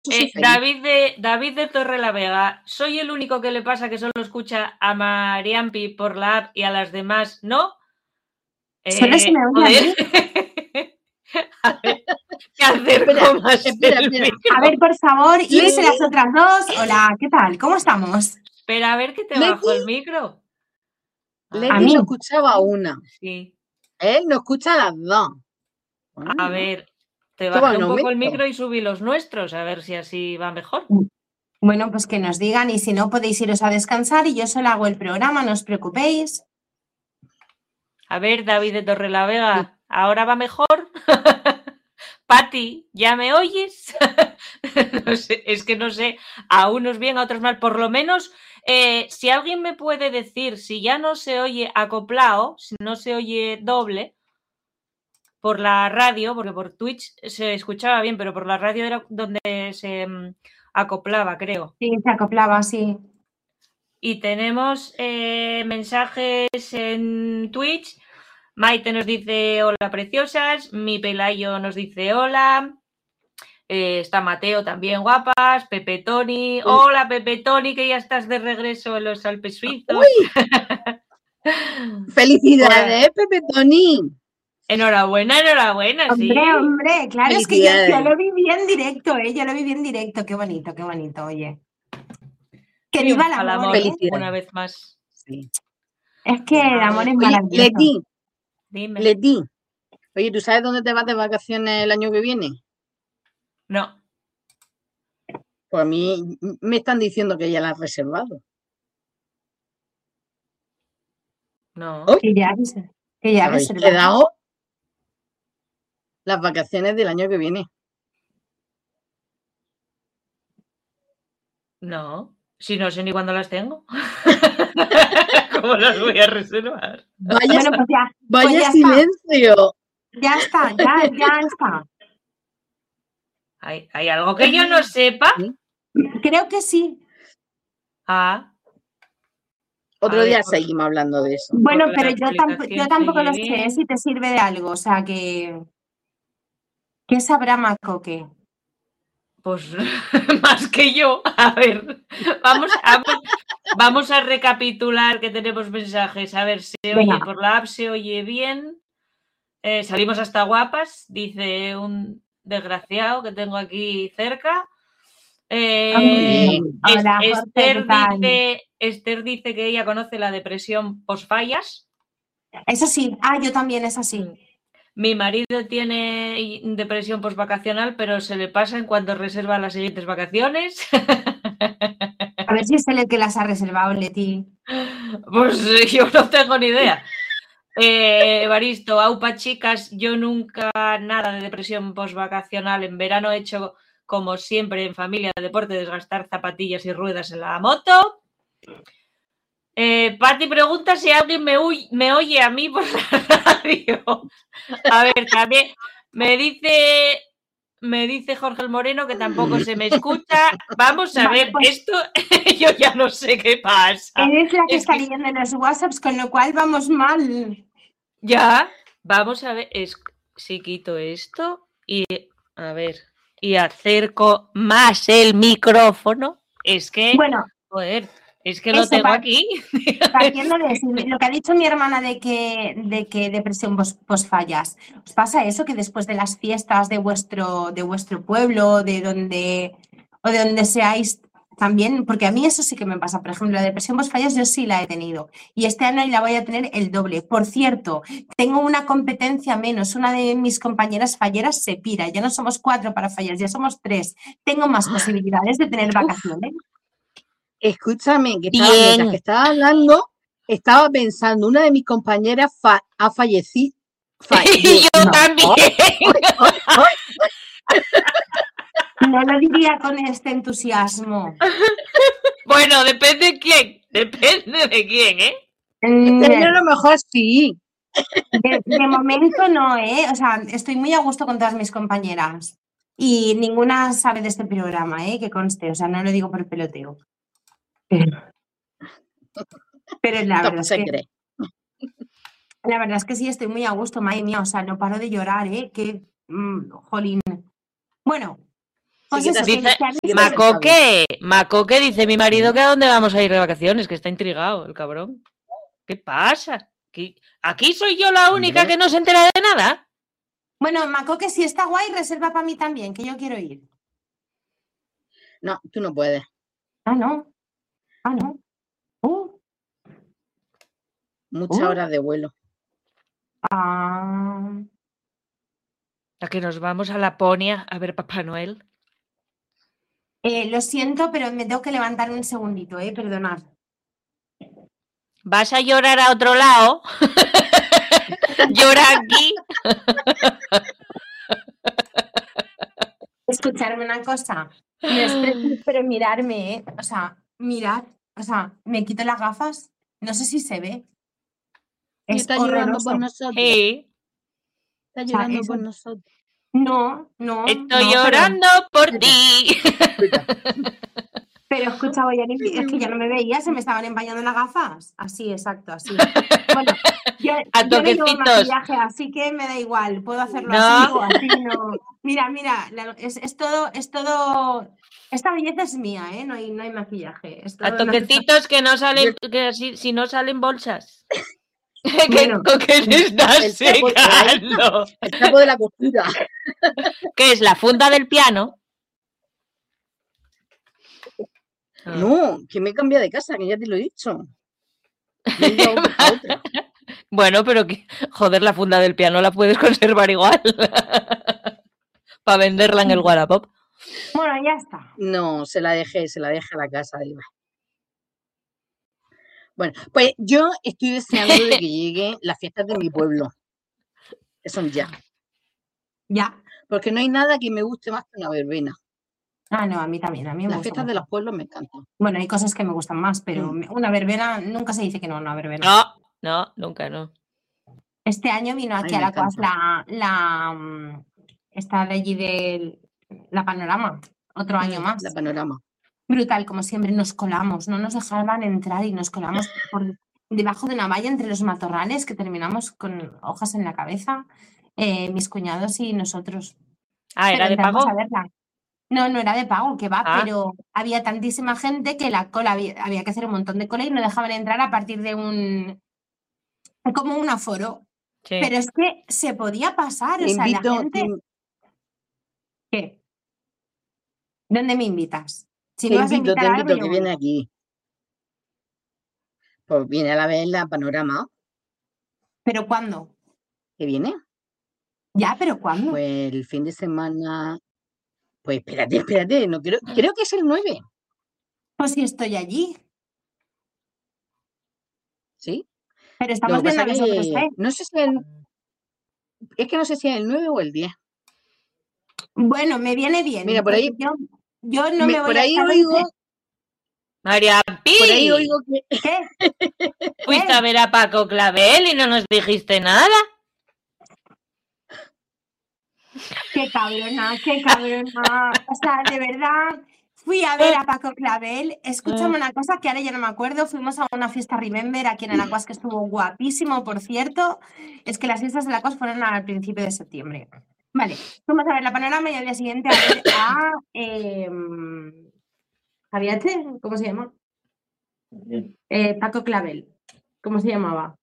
David de Torrelavega, ¿soy el único que le pasa que solo escucha a Mariampi por la app y a las demás no? Solo se me oye a mí. A ver, te acerco más espera. A ver, por favor, Iris y las otras dos. Hola, ¿qué tal? ¿Cómo estamos? Espera, a ver que te bajo el micro. Leti no escuchaba una. Sí. Él no escucha las dos. Bueno, a ver, te bajé un poco el micro y subí los nuestros, a ver si así va mejor. Bueno, pues que nos digan y si no podéis iros a descansar y yo solo hago el programa, no os preocupéis. A ver, David de Torrelavega, ¿ahora va mejor? Pati, ¿ya me oyes? No sé, es que no sé, a unos bien, a otros mal. Por lo menos, si alguien me puede decir si ya no se oye acoplado, si no se oye doble por la radio, porque por Twitch se escuchaba bien, pero por la radio era donde se acoplaba, creo. Sí, se acoplaba, sí. Y tenemos mensajes en Twitch. Maite nos dice hola preciosas, mi Pelayo nos dice hola, está Mateo también guapas, Pepe Toni, hola Pepe Toni, que ya estás de regreso en los Alpes suizos. ¡Felicidades, Pepe Toni! Enhorabuena, sí. Hombre, claro, es que yo lo viví en directo, yo lo viví en directo, qué bonito, oye. Que viva el amor, una vez más. Sí. Es que el amor es maravilloso. Leti, oye, ¿tú sabes dónde te vas de vacaciones el año que viene? No. Pues a mí me están diciendo que ya la has reservado. No. Que ya ¿Habéis quedado las vacaciones del año que viene? No. Si no sé ni cuándo las tengo. ¿Cómo las voy a reservar? Vaya silencio. Ya está. ¿Hay algo que yo no sepa? Creo que sí. Otro día seguimos hablando de eso. Bueno, pero yo tampoco lo sé si te sirve de algo. O sea, que... ¿Qué sabrá Macoque? Pues más que yo. A ver, vamos a recapitular que tenemos mensajes. A ver, oye, por la app se oye bien. Salimos hasta guapas, dice un desgraciado que tengo aquí cerca. Hola, Esther dice que ella conoce la depresión posfallas. Eso sí. Yo también, es así. Mi marido tiene depresión postvacacional, pero se le pasa en cuanto reserva las siguientes vacaciones. A ver si es él el que las ha reservado, Leti. Pues yo no tengo ni idea. Evaristo, aupa chicas, yo nunca nada de depresión postvacacional. En verano he hecho, como siempre, en familia, deporte, desgastar zapatillas y ruedas en la moto. Pati pregunta si alguien me oye a mí por la radio. A ver, también me dice Jorge el Moreno que tampoco se me escucha. Vamos a ver, esto yo ya no sé qué pasa. Eres la que está leyendo en los WhatsApps, con lo cual vamos mal. Ya, vamos a ver, si quito esto y a ver, y acerco más el micrófono, es que, joder, es que lo tengo aquí. Partiendo de eso, lo que ha dicho mi hermana de que depresión posfallas, ¿os pasa eso que después de las fiestas de vuestro pueblo, de donde seáis también? Porque a mí eso sí que me pasa. Por ejemplo, la depresión posfallas yo sí la he tenido y este año la voy a tener el doble. Por cierto, tengo una competencia menos. Una de mis compañeras falleras se pira. Ya no somos 4 para fallas, ya somos 3. Tengo más posibilidades de tener vacaciones. Escúchame, mientras que estaba hablando, estaba pensando, una de mis compañeras ha fallecido. Y yo también. No lo diría con este entusiasmo. Bueno, depende de quién, A lo mejor sí. De momento no, O sea, estoy muy a gusto con todas mis compañeras. Y ninguna sabe de este programa, que conste. O sea, no lo digo por peloteo. Pero la verdad es que sí, estoy muy a gusto, madre mía. O sea, no paro de llorar, que jolín. Bueno, Pues Sí que eso, te- que Dice, a mí sí que se- Macoque dice mi marido que a dónde vamos a ir de vacaciones, que está intrigado el cabrón. ¿Qué pasa? ¿Aquí soy yo la única Hombre. que no se entera de nada? Bueno, Macoque, si está guay, reserva para mí también, que yo quiero ir. No, tú no puedes. Ah, no. Ah, no. Muchas horas de vuelo. Ah. A que nos vamos a Laponia a ver Papá Noel. Lo siento, pero me tengo que levantar un segundito, perdonad. ¿Vas a llorar a otro lado? Llora aquí. Escucharme una cosa. No es preciso, pero mirarme, O sea, mirad. O sea, me quito las gafas. No sé si se ve. Y Es está llorando horroroso. por nosotros. Sí, Está O sea, llorando eso- por nosotros. No, estoy no, llorando por Escucha. ti. pero escucha, voy a limpiar. Es que ya no me veía, se me estaban empañando las gafas. Así, exacto, así. Bueno, yo A no llevo toquecitos. maquillaje, así que me da igual. Puedo hacerlo No. así o así, no. Mira, es todo. Esta belleza es mía, no hay maquillaje. Es todo A toquecitos que no salen, que si no salen bolsas. Bueno, ¿Con qué te estás el trapo de ahí. secando? El trapo de la costura. ¿Qué es la funda del piano? No, que me he cambiado de casa, que ya te lo he dicho. Me he ido a otra. Bueno, pero joder, la funda del piano la puedes conservar igual. Para venderla en el Wallapop. Bueno, ya está. No, se la dejé a la casa. Digo. Bueno, pues yo estoy deseando de que lleguen las fiestas de mi pueblo. Que son ya. Ya. Porque no hay nada que me guste más que una verbena. Ah, no, a mí también. A mí me Las gusta fiestas de mucho. los pueblos me encantan. Bueno, hay cosas que me gustan más, pero una verbena, nunca se dice que no, una verbena. No, nunca no. Este año vino aquí Ay, a me la CUAS esta de allí de la Panorama, otro año más. La Panorama. Brutal, como siempre, nos colamos, no nos dejaban entrar y nos colamos por debajo de una valla entre los matorrales que terminamos con hojas en la cabeza, mis cuñados y nosotros. Ah, ¿era Pero de entramos pago? a verla. No, no era de pago, que va, Ah. pero había tantísima gente que la cola había que hacer un montón de cola y no dejaban entrar a partir de como un aforo. Sí. Pero es que se podía pasar, Te o sea, la invito, gente... ¿Qué? ¿Dónde me invitas? Si te me vas a invito, invitar a algo, que yo voy. viene aquí. Pues viene a la vez la Panorama. ¿Pero cuándo? ¿Que viene? Ya, pero ¿cuándo? Pues el fin de semana. Pues espérate, no creo que es el 9. Pues si estoy allí. ¿Sí? Pero Lo estamos que pasa viendo nosotros, que no sé si es que no sé si es el 9 o el 10. Bueno, me viene bien. Mira, por ahí. Yo no me voy Por a ahí estar oigo. María Pi. Por ahí oigo que. ¿Qué? Fuiste a ver a Paco Clavel y no nos dijiste nada. Qué cabrona, qué cabrona. O sea, de verdad, fui a ver a Paco Clavel. Escúchame una cosa que ahora ya no me acuerdo. Fuimos a una fiesta Remember aquí en Anacuas que estuvo guapísimo, por cierto. Es que las fiestas de la COS fueron al principio de septiembre. Vale, fuimos a ver la Panorama y al día siguiente a ver a... ¿Javiache? ¿Cómo se llama? Paco Clavel. ¿Cómo se llamaba?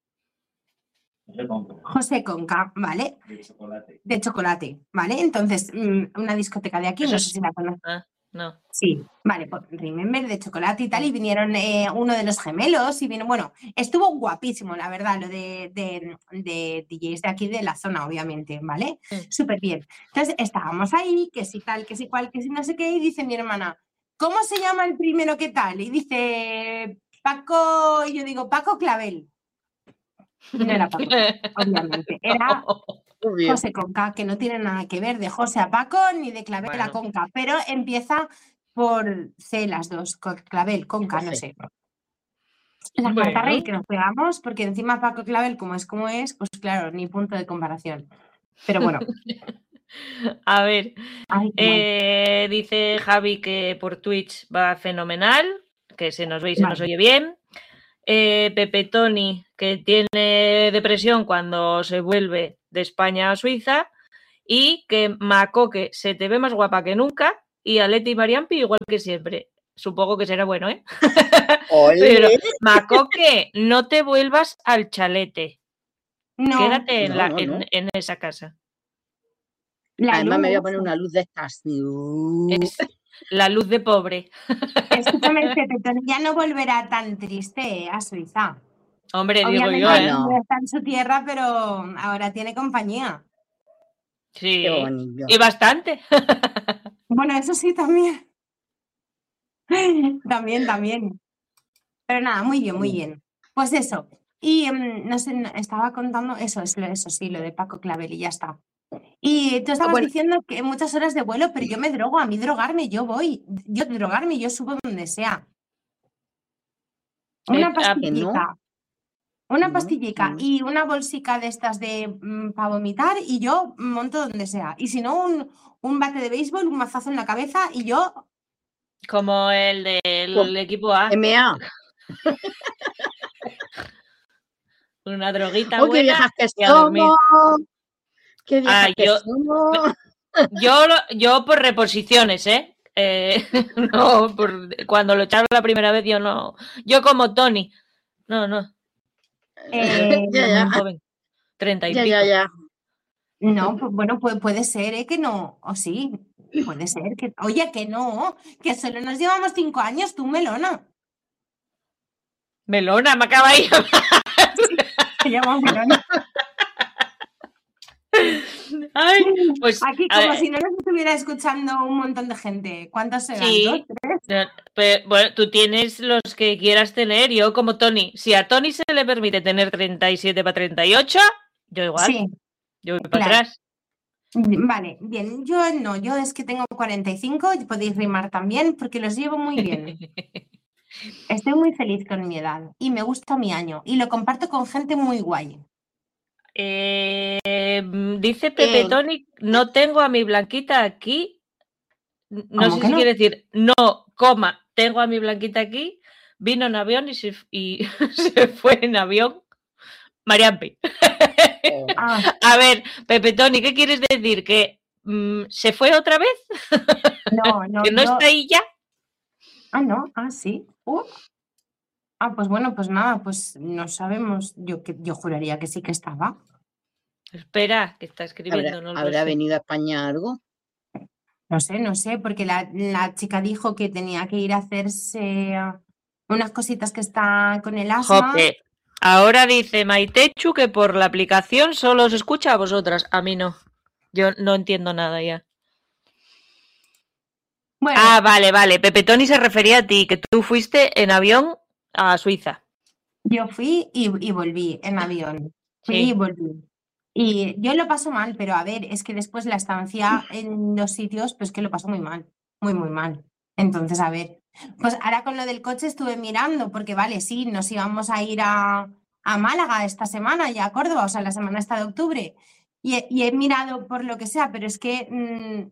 José Conca, ¿vale? De chocolate, ¿vale? Entonces, una discoteca de aquí, Eso no es- sé si la conoces. No. Sí, vale, pues Remember de chocolate y tal, y vinieron uno de los gemelos, y vino, bueno, estuvo guapísimo, la verdad, lo de DJs de aquí de la zona, obviamente, ¿vale? Súper bien. Entonces, estábamos ahí, que si tal, que si cual, que si no sé qué, y dice mi hermana, ¿cómo se llama el primero que tal? Y dice, Paco, y yo digo, Paco Clavel. Y no era Paco, obviamente, era José Conca, que no tiene nada que ver de José a Paco ni de Clavel a Conca, pero empieza por C las dos, Clavel, Conca, no sé. La matarrey que nos pegamos, porque encima Paco Clavel, como es, pues claro, ni punto de comparación. Pero bueno. A ver, Ay, dice Javi que por Twitch va fenomenal, que se nos ve y se nos oye bien. Pepe Tony, que tiene depresión cuando se vuelve de España a Suiza, y que Macoque se te ve más guapa que nunca y a Leti y Mariampi igual que siempre. Supongo que será bueno, ¿eh? Ole. Pero, Macoque, no te vuelvas al chalete. No, Quédate en, No, no. en esa casa. Además me voy a luz. poner una luz de estas. Es la luz de pobre. Escúchame, Pepetón, ya no volverá tan triste a Suiza. Hombre, Obviamente digo yo, ¿eh? no. no está en su tierra, pero ahora tiene compañía. Sí. Qué bonito. Y bastante. Bueno, eso sí también. También. Pero nada, muy bien, muy bien. Pues eso. Y no sé, estaba contando eso sí, lo de Paco Clavel y ya está. Y tú estabas Bueno. diciendo que muchas horas de vuelo, pero yo me drogo, a mí drogarme, yo voy. Yo drogarme, yo subo donde sea. Una pastillica. Una pastillica y una bolsica de estas de para vomitar y yo monto donde sea. Y si no, un bate de béisbol, un mazazo en la cabeza y yo... Como el del equipo A. MA. Una droguita ¡Oh, buena qué viejas que y a dormir. somos! ¡Qué viejas que somos! Yo por reposiciones, ¿eh? No, cuando lo echaron la primera vez yo no... Yo como Tony. No. Ya. Joven. 30 y pico. Ya. No, pues bueno, puede ser, que no, o sí, puede ser que... Oye, que no, que solo nos llevamos 5 años, tú, Melona. Melona, me acaba de llamar. Se llama Melona. Ay, pues, aquí como si no nos estuviera escuchando un montón de gente. ¿Cuántos serán? Sí. ¿2, 3? Pero, bueno, tú tienes los que quieras tener. Yo como Tony. Si a Tony se le permite tener 37 para 38, yo igual. Sí. Yo voy para atrás. Vale, bien. Yo no, yo es que tengo 45, y podéis rimar también porque los llevo muy bien. Estoy muy feliz con mi edad y me gusta mi año y lo comparto con gente muy guay. Dice Pepe Tony, no tengo a mi Blanquita aquí. No sé si quiere decir, no, coma, tengo a mi Blanquita aquí, vino en avión y se fue en avión. Mariampi. A ver, Pepe Tony, ¿qué quieres decir? ¿Que se fue otra vez? No. ¿Que no está ahí ya? No, sí. Pues bueno, pues nada, pues no sabemos. Yo juraría que sí que estaba. Espera, que está escribiendo. ¿Habrá venido a España algo? No sé, porque la chica dijo que tenía que ir a hacerse unas cositas que está con el asma. Jope. Ahora dice Maitechu que por la aplicación solo os escucha a vosotras, a mí no. Yo no entiendo nada ya. Bueno. Vale. Pepe Tony se refería a ti, que tú fuiste en avión a Suiza. Yo fui y volví en avión. Fui y volví. Y yo lo paso mal, pero a ver, es que después la estancia en los sitios, pues que lo paso muy mal, muy mal. Entonces, a ver, pues ahora con lo del coche estuve mirando, porque vale, sí, nos íbamos a ir a Málaga esta semana y a Córdoba, o sea, la semana esta de octubre. Y he mirado por lo que sea, pero es que...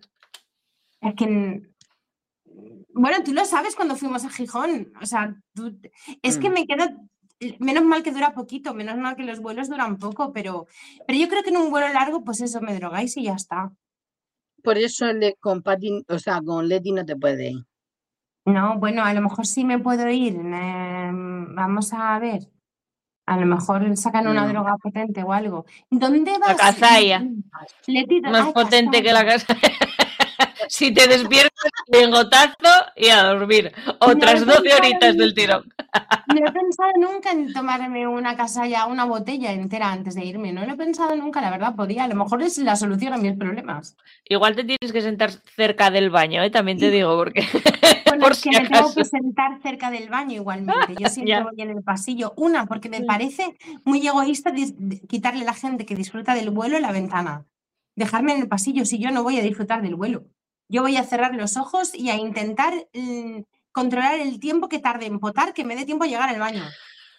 bueno, tú lo sabes cuando fuimos a Gijón, o sea, es que me quedo... Menos mal que dura poquito, menos mal que los vuelos duran poco, pero yo creo que en un vuelo largo, pues eso, me drogáis y ya está. Por eso con Leti no te puedes ir. No, bueno, a lo mejor sí me puedo ir. Vamos a ver. A lo mejor sacan una droga potente o algo. ¿Dónde vas? La Cazalla. Leti, más potente que la casa. Si te despiertas, lingotazo y a dormir. Otras 12 horitas del tirón. No he pensado nunca en tomarme una Cazalla, una botella entera antes de irme. No lo he pensado nunca, la verdad, podía. A lo mejor es la solución a mis problemas. Igual te tienes que sentar cerca del baño, también te digo, porque... Bueno, es que me tengo que sentar cerca del baño igualmente. Yo siempre voy en el pasillo. Porque me parece muy egoísta quitarle a la gente que disfruta del vuelo la ventana. Dejarme en el pasillo si yo no voy a disfrutar del vuelo. Yo voy a cerrar los ojos y a intentar controlar el tiempo que tarde en potar, que me dé tiempo a llegar al baño.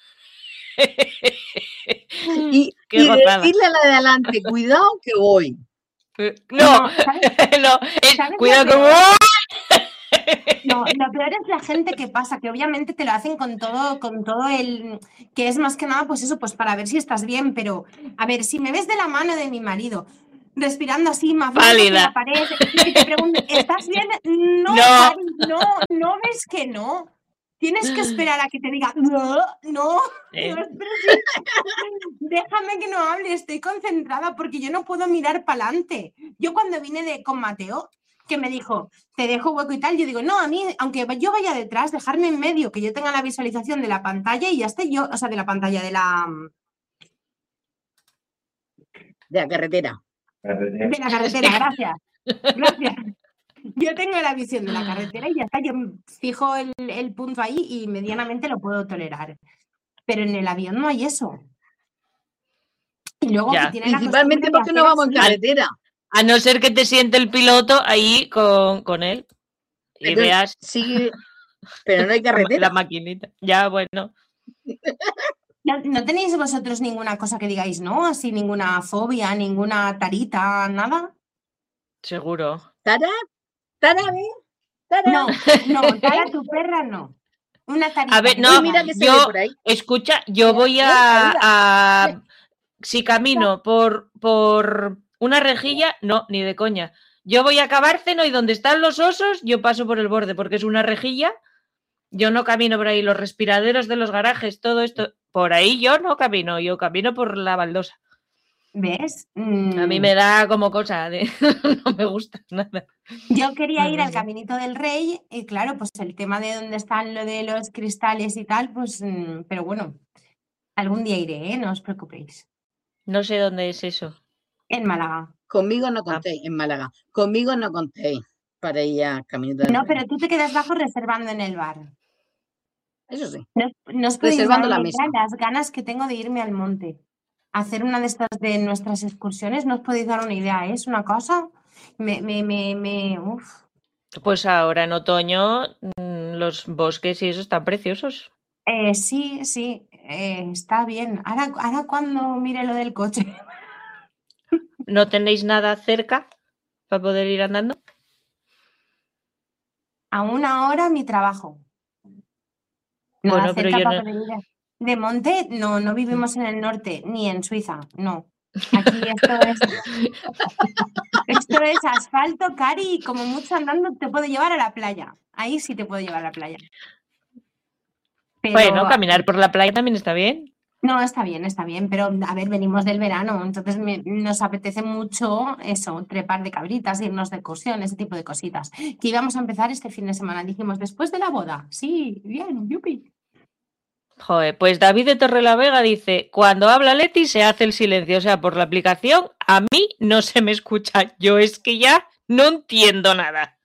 y decirle a la de adelante, cuidado que voy. No, cuidado que voy. No, lo peor es la gente que pasa, que obviamente te lo hacen con todo el... que es más que nada, pues eso, pues para ver si estás bien, pero a ver, si me ves de la mano de mi marido, respirando así, más Pálida. que la pared, y te pregunto, ¿estás bien? No, No. Cari, no ves que no. Tienes que esperar a que te diga, no. Digo, pero sí, déjame que no hable, estoy concentrada porque yo no puedo mirar para adelante. Yo cuando vine con Mateo, que me dijo, te dejo hueco y tal, yo digo, no, a mí, aunque yo vaya detrás, dejarme en medio, que yo tenga la visualización de la pantalla y ya esté yo, o sea, de la pantalla, de la carretera. De la carretera, gracias. Yo tengo la visión de la carretera y ya está, yo fijo el punto ahí y medianamente lo puedo tolerar. Pero en el avión no hay eso. Y luego Ya. que tiene la Principalmente costumbre de porque no hacer vamos en así. carretera. A no ser que te siente el piloto ahí con él y Entonces, veas sí, pero no hay carretera. la maquinita. Ya, bueno. ¿No tenéis vosotros ninguna cosa que digáis, no? Así, ninguna fobia, ninguna tarita, nada. Seguro. ¿Tara? ¿Tara? ¿Tara? No, Tara, tu perra, no. Una tarita. A ver, que no, Uy, mira que se yo, ve por ahí. escucha, yo Mira, voy mira. a si camino por una rejilla, no, ni de coña. Yo voy a Cabárceno y donde están los osos, yo paso por el borde porque es una rejilla. Yo no camino por ahí, los respiraderos de los garajes, todo esto, por ahí yo no camino, yo camino por la baldosa. ¿Ves? A mí me da como cosa de no me gusta nada. Yo quería ir al Caminito del Rey y claro, pues el tema de dónde están lo de los cristales y tal, pues, pero bueno, algún día iré, ¿eh? No os preocupéis. No sé dónde es eso. En Málaga. Conmigo no contéis, en Málaga. Conmigo no contéis para ir a Caminito del No, Rey. pero tú te quedas bajo reservando en el bar. Eso sí. No os podéis Reservando dar la una idea mesa. las ganas que tengo de irme al monte. Hacer una de estas de nuestras excursiones, no os podéis dar una idea, ¿eh? Es una cosa. Uf. Pues ahora en otoño los bosques y eso están preciosos. Sí, está bien. Ahora cuando mire lo del coche. ¿No tenéis nada cerca para poder ir andando? A una hora mi trabajo. Nada Bueno, pero cerca yo para no. poder ir. De monte, no vivimos en el norte, ni en Suiza, no. Aquí esto es asfalto, Cari, y como mucho andando te puedo llevar a la playa. Ahí sí te puedo llevar a la playa. Pero, Bueno, caminar por la playa también está bien. no, está bien, pero a ver, venimos del verano, entonces nos apetece mucho eso, trepar de cabritas, irnos de excursión, ese tipo de cositas. Que íbamos a empezar este fin de semana, dijimos, después de la boda. Sí, bien, yupi. Joder, pues David de Torrelavega dice, cuando habla Leti se hace el silencio, o sea, por la aplicación a mí no se me escucha, yo es que ya no entiendo nada.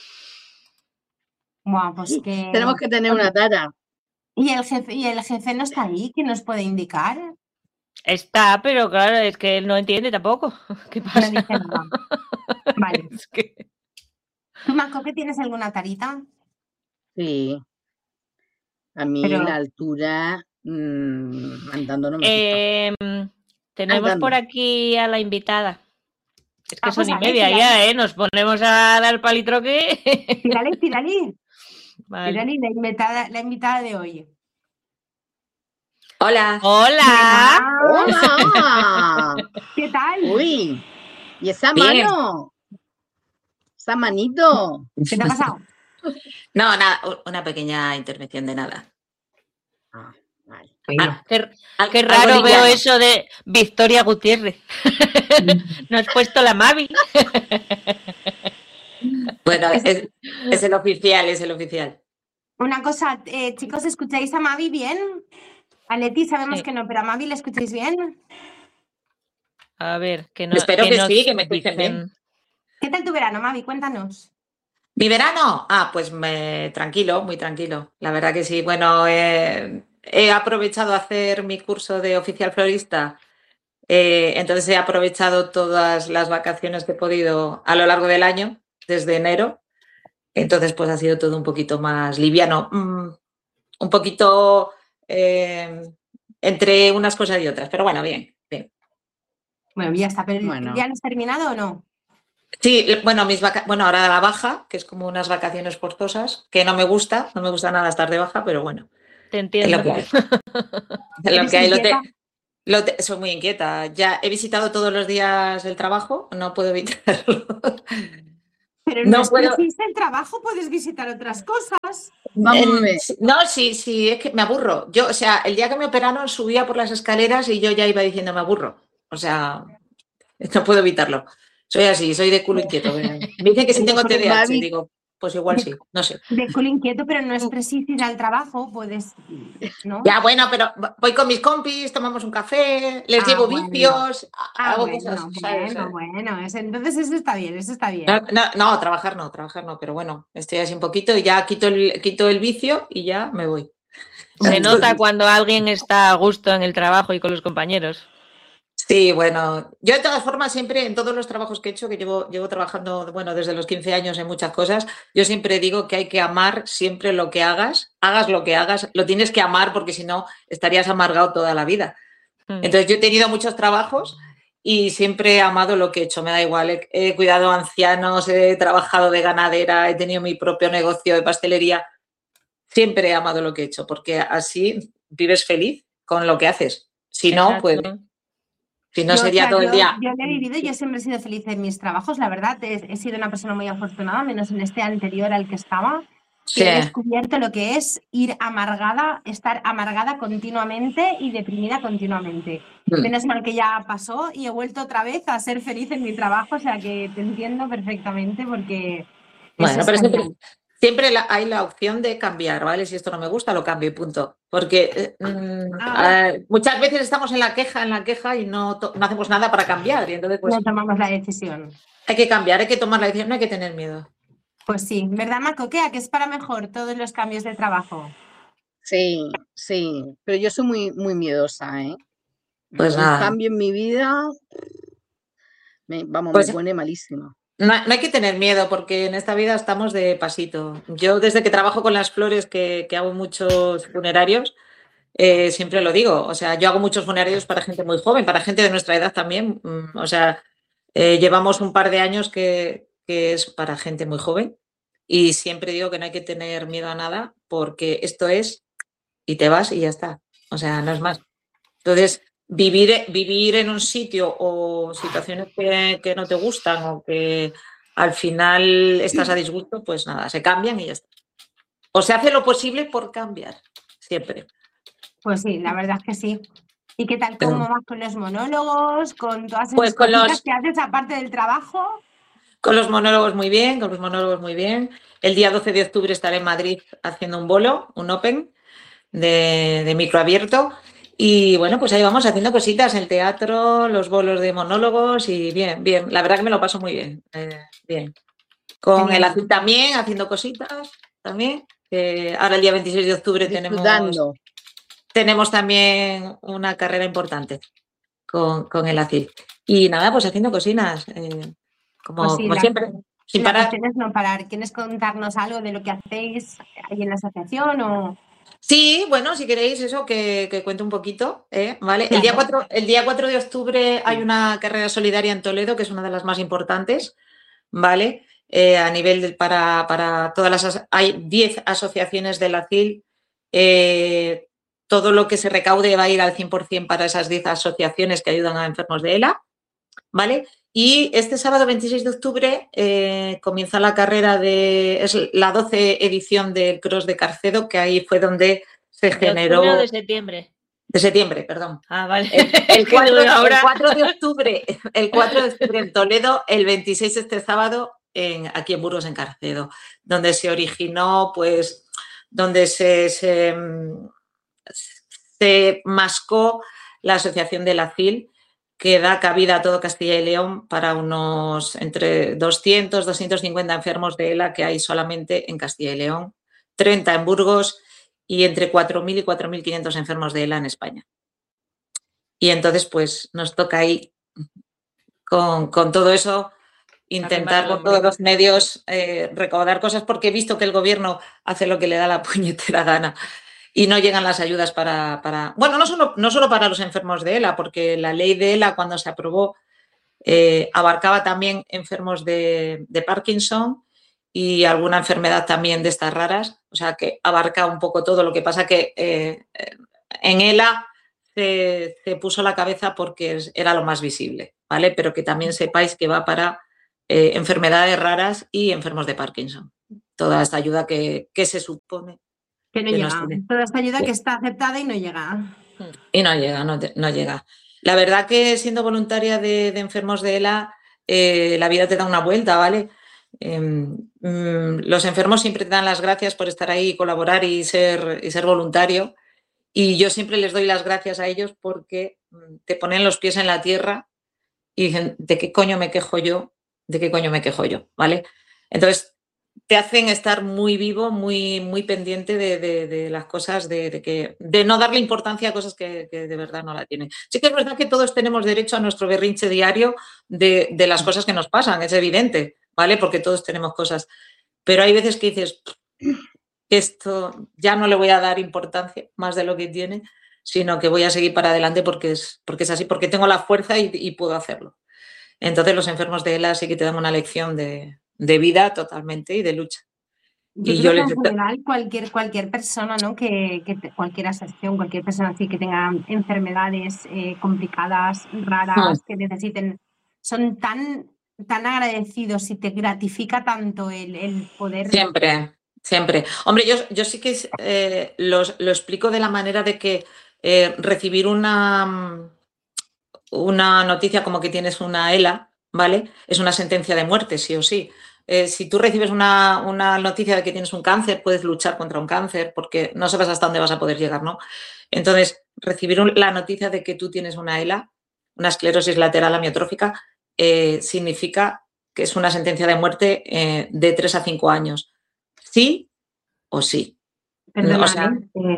Buah, pues que... Tenemos que tener una tara. ¿Y el jefe no está ahí? ¿Quién nos puede indicar? Está, pero claro, es que él no entiende tampoco. ¿Qué pasa? No dice nada. Vale. Es que... ¿Tú, Marco, que tienes alguna tarita? Sí. A mí la altura andando no me gusta. Tenemos Andando. por aquí a la invitada. Es que Ah, son pues y dale, media tírale. ya, ¿eh? Nos ponemos a dar palitroque. Tírale. Vale. Tírale, la invitada de hoy. Hola. ¡Hola! ¡Hola! ¿Qué tal? Uy, ¿y esa Bien. mano? ¿Esa manito? ¿Qué te ha pasado? No, nada, una pequeña intervención de nada. Ah, vale. Ah, Qué algo raro veo liviano. eso de Victoria Gutiérrez. ¿No has puesto la Mavi? Bueno, es el oficial, es el oficial. Una cosa, chicos, ¿escucháis a Mavi bien? A Leti sabemos Sí. que no, pero a Mavi ¿la escucháis bien? A ver, que no. Espero que nos sí, que me escuchen dicen. bien. ¿Qué tal tu verano, Mavi? Cuéntanos. ¿Mi verano? Pues tranquilo, muy tranquilo. La verdad que sí. Bueno, he aprovechado a hacer mi curso de oficial florista. Entonces he aprovechado todas las vacaciones que he podido a lo largo del año, desde enero. Entonces, pues ha sido todo un poquito más liviano. Un poquito entre unas cosas y otras, pero bueno, bien. Bueno, ya está, pero Bueno. ¿ya lo has terminado o no? Sí, bueno, ahora la baja, que es como unas vacaciones forzosas, que no me gusta nada estar de baja, pero bueno, Te es entiendo. lo que hay. Es lo ¿Eres que hay. inquieta? Soy muy inquieta. Ya he visitado todos los días el trabajo, no puedo evitarlo. Pero no No es puedo. preciso el trabajo, puedes visitar otras cosas. Vamos a ver. No, sí, es que me aburro. Yo, o sea, el día que me operaron subía por las escaleras y yo ya iba diciendo me aburro. O sea, no puedo evitarlo. Soy así, soy de culo inquieto. Me dicen que si tengo TDAH, Mavi, digo, pues igual sí, no sé. De culo inquieto, pero no es preciso ir al trabajo, puedes, ¿no? Ya, bueno, pero voy con mis compis, tomamos un café, les llevo Bueno. vicios, hago cosas, Bueno, ¿sabes? entonces eso está bien, eso está bien. No, trabajar no, pero bueno, estoy así un poquito y ya quito el vicio y ya me voy. Se nota cuando alguien está a gusto en el trabajo y con los compañeros. Sí, bueno, yo de todas formas siempre en todos los trabajos que he hecho, que llevo trabajando, bueno, desde los 15 años en muchas cosas, yo siempre digo que hay que amar siempre lo que hagas lo que hagas, lo tienes que amar porque si no estarías amargado toda la vida. Entonces yo he tenido muchos trabajos y siempre he amado lo que he hecho, me da igual, he cuidado a ancianos, he trabajado de ganadera, he tenido mi propio negocio de pastelería, siempre he amado lo que he hecho porque así vives feliz con lo que haces. Si no, pues... Exacto. Si no Yo, o sería sea, todo el día. yo lo he vivido, yo siempre he sido feliz en mis trabajos, la verdad, he sido una persona muy afortunada, menos en este anterior al que estaba, Sí. que he descubierto lo que es ir amargada, estar amargada continuamente y deprimida continuamente. Menos mal que ya pasó y he vuelto otra vez a ser feliz en mi trabajo, o sea que te entiendo perfectamente porque Bueno, es pero genial. siempre hay la opción de cambiar, ¿vale? Si esto no me gusta, lo cambio y punto. Porque muchas veces estamos en la queja y no hacemos nada para cambiar. Y entonces, pues No tomamos la decisión. hay que cambiar, hay que tomar la decisión, no hay que tener miedo. Pues sí, ¿verdad, Marco? ¿Qué? ¿A qué es para mejor todos los cambios de trabajo? sí, pero yo soy muy miedosa, ¿eh? Pues Un nada. cambio en mi vida, me Pues pone malísima. no hay que tener miedo porque en esta vida estamos de pasito. Yo desde que trabajo con las flores, que hago muchos funerarios, siempre lo digo. O sea, yo hago muchos funerarios para gente muy joven, para gente de nuestra edad también. O sea, llevamos un par de años que es para gente muy joven y siempre digo que no hay que tener miedo a nada porque esto es y te vas y ya está. O sea, no es más. Entonces, vivir en un sitio o situaciones que no te gustan o que al final estás a disgusto, pues nada, se cambian y ya está. O se hace lo posible por cambiar, siempre. Pues sí, la verdad es que sí. ¿Y qué tal? ¿Cómo vas con los monólogos? ¿Con todas esas Pues con cositas que haces aparte del trabajo? los monólogos muy bien, con los monólogos muy bien. El día 12 de octubre estaré en Madrid haciendo un bolo, un open de micro abierto. Y bueno, pues ahí vamos haciendo cositas, el teatro, los bolos de monólogos y bien, bien. La verdad que me lo paso muy bien. Bien. Con Genial. el azul también, haciendo cositas también. Ahora el día 26 de octubre tenemos también una carrera importante con el ACIL. Y nada, pues haciendo cocinas, Pues sí, como siempre, sin la parar. cuestión es no parar. ¿Quieres contarnos algo de lo que hacéis ahí en la asociación? O... Sí, bueno, si queréis eso, que cuente un poquito, ¿vale? Claro. El día 4 de octubre hay una carrera solidaria en Toledo, que es una de las más importantes, ¿vale? A nivel para todas las... Hay 10 asociaciones de la CIL. Todo lo que se recaude va a ir al 100% para esas 10 asociaciones que ayudan a enfermos de ELA, ¿vale? Y este sábado 26 de octubre comienza la carrera es la 12 edición del Cross de Carcedo, que ahí fue donde se generó... ¿De octubre o de septiembre? De septiembre, perdón. Ah, vale. El 4 de octubre en Toledo, el 26 este sábado aquí en Burgos, en Carcedo, donde se originó, pues, donde se mascó la asociación de la CIL, que da cabida a todo Castilla y León para unos entre 200, 250 enfermos de ELA que hay solamente en Castilla y León, 30 en Burgos y entre 4.000 y 4.500 enfermos de ELA en España. Y entonces, pues, nos toca ahí con todo eso intentar con todos los medios recaudar cosas porque he visto que el gobierno hace lo que le da la puñetera gana y no llegan las ayudas para... Bueno, no solo para los enfermos de ELA, porque la ley de ELA cuando se aprobó abarcaba también enfermos de Parkinson y alguna enfermedad también de estas raras, o sea que abarca un poco todo. Lo que pasa que en ELA se puso la cabeza porque era lo más visible, ¿vale? Pero que también sepáis que va para enfermedades raras y enfermos de Parkinson. Toda esta ayuda que se supone que no llega. Toda esta ayuda que está aceptada y no llega. Y no llega, no llega. La verdad que siendo voluntaria de enfermos de ELA, la vida te da una vuelta, ¿vale? Los enfermos siempre te dan las gracias por estar ahí, colaborar y ser voluntario. Y yo siempre les doy las gracias a ellos porque te ponen los pies en la tierra y dicen, ¿de qué coño me quejo yo? ¿De qué coño me quejo yo? ¿Vale? Entonces, te hacen estar muy vivo, muy, muy pendiente de las cosas, de no darle importancia a cosas que de verdad no la tienen. Sí que es verdad que todos tenemos derecho a nuestro berrinche diario de las cosas que nos pasan, es evidente, ¿vale? Porque todos tenemos cosas. Pero hay veces que dices, esto ya no le voy a dar importancia más de lo que tiene, sino que voy a seguir para adelante porque es así, porque tengo la fuerza y puedo hacerlo. Entonces los enfermos de ELA sí que te dan una lección de vida totalmente y de lucha. Yo creo que en general cualquier persona, ¿no? Cualquier asociación, cualquier persona así que tenga enfermedades complicadas, raras, que necesiten, son tan agradecidos y te gratifica tanto el poder. Siempre. Hombre, yo sí que lo explico de la manera de que recibir una noticia como que tienes una ELA, ¿vale? Es una sentencia de muerte, sí o sí. Si tú recibes una noticia de que tienes un cáncer, puedes luchar contra un cáncer porque no sabes hasta dónde vas a poder llegar, ¿no? Entonces, recibir la noticia de que tú tienes una ELA, una esclerosis lateral amiotrófica, significa que es una sentencia de muerte de 3 a 5 años. Sí o sí. Perdona, o sea,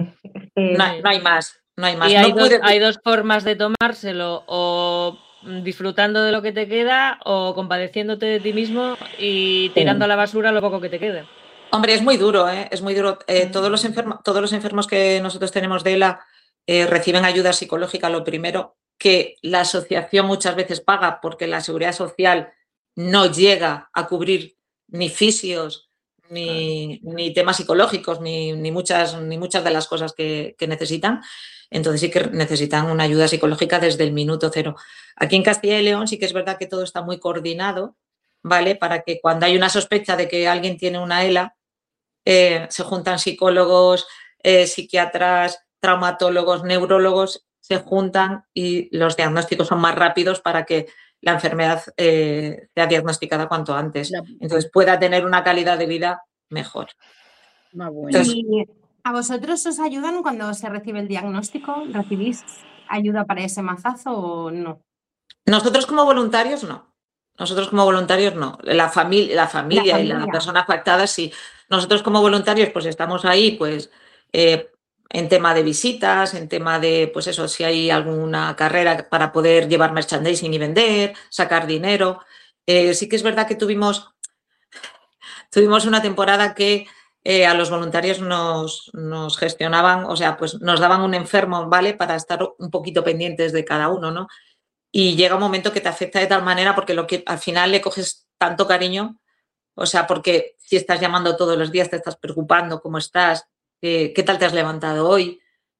no hay más. No hay más. Y hay dos formas de tomárselo, o disfrutando de lo que te queda o compadeciéndote de ti mismo y tirando a la basura lo poco que te quede. Hombre, es muy duro, ¿eh? Es muy duro. Todos los enfermos que nosotros tenemos de ELA reciben ayuda psicológica, lo primero, que la asociación muchas veces paga porque la seguridad social no llega a cubrir ni fisios, ni temas psicológicos, ni muchas de las cosas que necesitan. Entonces sí que necesitan una ayuda psicológica desde el minuto cero. Aquí en Castilla y León sí que es verdad que todo está muy coordinado, ¿vale? Para que cuando hay una sospecha de que alguien tiene una ELA, se juntan psicólogos, psiquiatras, traumatólogos, neurólogos, se juntan y los diagnósticos son más rápidos para que la enfermedad sea diagnosticada cuanto antes. Entonces pueda tener una calidad de vida mejor. Entonces, ¿y a vosotros os ayudan cuando se recibe el diagnóstico? ¿Recibís ayuda para ese mazazo o no? Nosotros como voluntarios no. La familia y la persona afectada sí. Nosotros como voluntarios pues estamos ahí pues en tema de visitas, en tema de pues eso, si hay alguna carrera para poder llevar merchandising y vender, sacar dinero. Sí que es verdad que tuvimos una temporada que a los voluntarios nos gestionaban, o sea, pues nos daban un enfermo, ¿vale? Para estar un poquito pendientes de cada uno, ¿no? Y llega un momento que te afecta de tal manera porque al final le coges tanto cariño, o sea, porque si estás llamando todos los días, te estás preocupando, cómo estás, qué tal te has levantado hoy,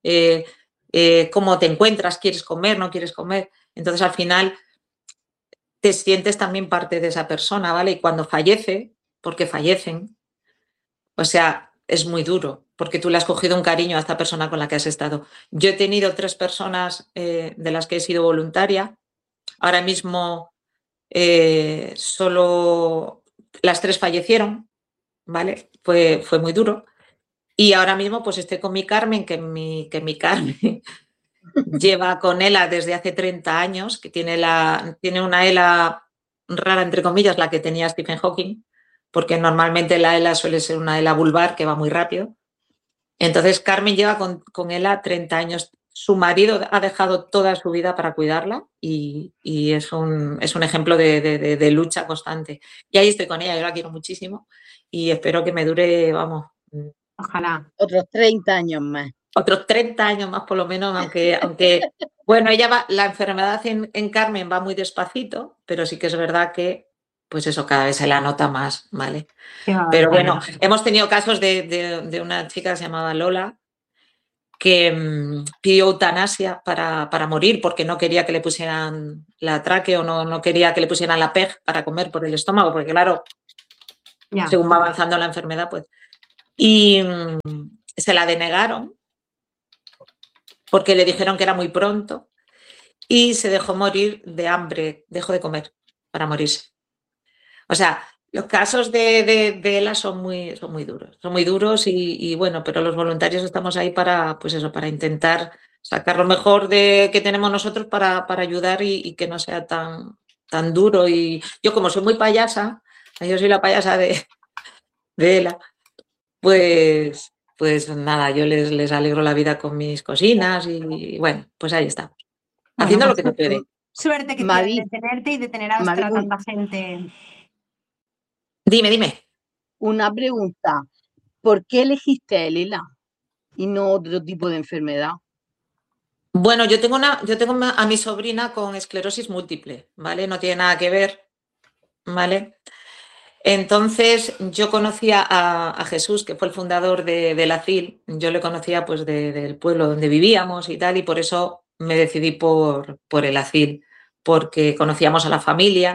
cómo te encuentras, quieres comer, no quieres comer. Entonces, al final, te sientes también parte de esa persona, ¿vale? Y cuando fallece, porque fallecen, o sea, es muy duro, porque tú le has cogido un cariño a esta persona con la que has estado. Yo he tenido 3 personas de las que he sido voluntaria. Ahora mismo solo las 3 fallecieron, ¿vale? Fue muy duro. Y ahora mismo pues estoy con mi Carmen, que mi Carmen lleva con ELA desde hace 30 años, que tiene una ELA rara, entre comillas, la que tenía Stephen Hawking, porque normalmente la ELA suele ser una ELA vulvar que va muy rápido. Entonces Carmen lleva con ELA 30 años. Su marido ha dejado toda su vida para cuidarla y es un ejemplo de lucha constante. Y ahí estoy con ella, yo la quiero muchísimo y espero que me dure, vamos. Ojalá. Otros 30 años más. Otros 30 años más por lo menos, aunque bueno, la enfermedad en Carmen va muy despacito, pero sí que es verdad que pues eso cada vez se la nota más, ¿vale? Pero bueno, hemos tenido casos de una chica que se llamaba Lola, que pidió eutanasia para morir porque no quería que le pusieran la tráquea o no quería que le pusieran la PEG para comer por el estómago, porque claro, según va avanzando la enfermedad, pues. Y se la denegaron porque le dijeron que era muy pronto y se dejó morir de hambre, dejó de comer para morirse. O sea, los casos de ELA son muy duros y bueno, pero los voluntarios estamos ahí para, pues eso, para intentar sacar lo mejor que tenemos nosotros para ayudar y que no sea tan duro. Y yo, como soy muy payasa, yo soy la payasa de ELA, pues nada, yo les alegro la vida con mis cocinas y bueno, pues ahí estamos, haciendo lo que se puede. Suerte que Mavi, tienes de tenerte y de tener a Mavi, tanta gente. Dime. una pregunta. ¿Por qué elegiste el ELA y no otro tipo de enfermedad? Bueno, yo tengo a mi sobrina con esclerosis múltiple, ¿vale? No tiene nada que ver, ¿vale? Entonces, yo conocía a Jesús, que fue el fundador de la CIL. Yo le conocía pues del pueblo donde vivíamos y tal, y por eso me decidí por el ACIL, porque conocíamos a la familia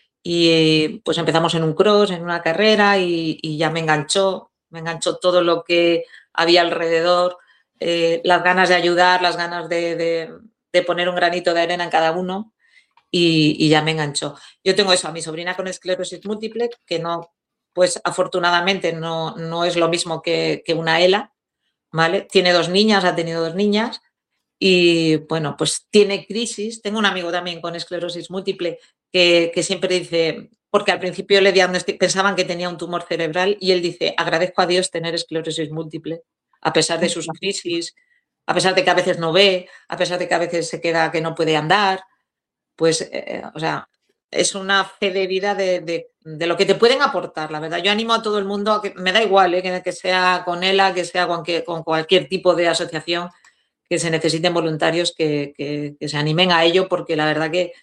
y pues empezamos en un cross, en una carrera y ya me enganchó todo lo que había alrededor, las ganas de ayudar, las ganas de poner un granito de arena en cada uno. Y ya me enganchó. Yo tengo eso, a mi sobrina con esclerosis múltiple, que no, pues afortunadamente no es lo mismo que una ELA, ¿vale? Tiene 2 niñas, ha tenido 2 niñas y bueno, pues tiene crisis. Tengo un amigo también con esclerosis múltiple que siempre dice, porque al principio le pensaban que tenía un tumor cerebral y él dice, agradezco a Dios tener esclerosis múltiple, a pesar de sus crisis, a pesar de que a veces no ve, a pesar de que a veces se queda que no puede andar. Pues, o sea, es una fe de vida de lo que te pueden aportar, la verdad. Yo animo a todo el mundo a que, me da igual, que sea con ELA, que sea con cualquier tipo de asociación, que se necesiten voluntarios que se animen a ello, porque la verdad que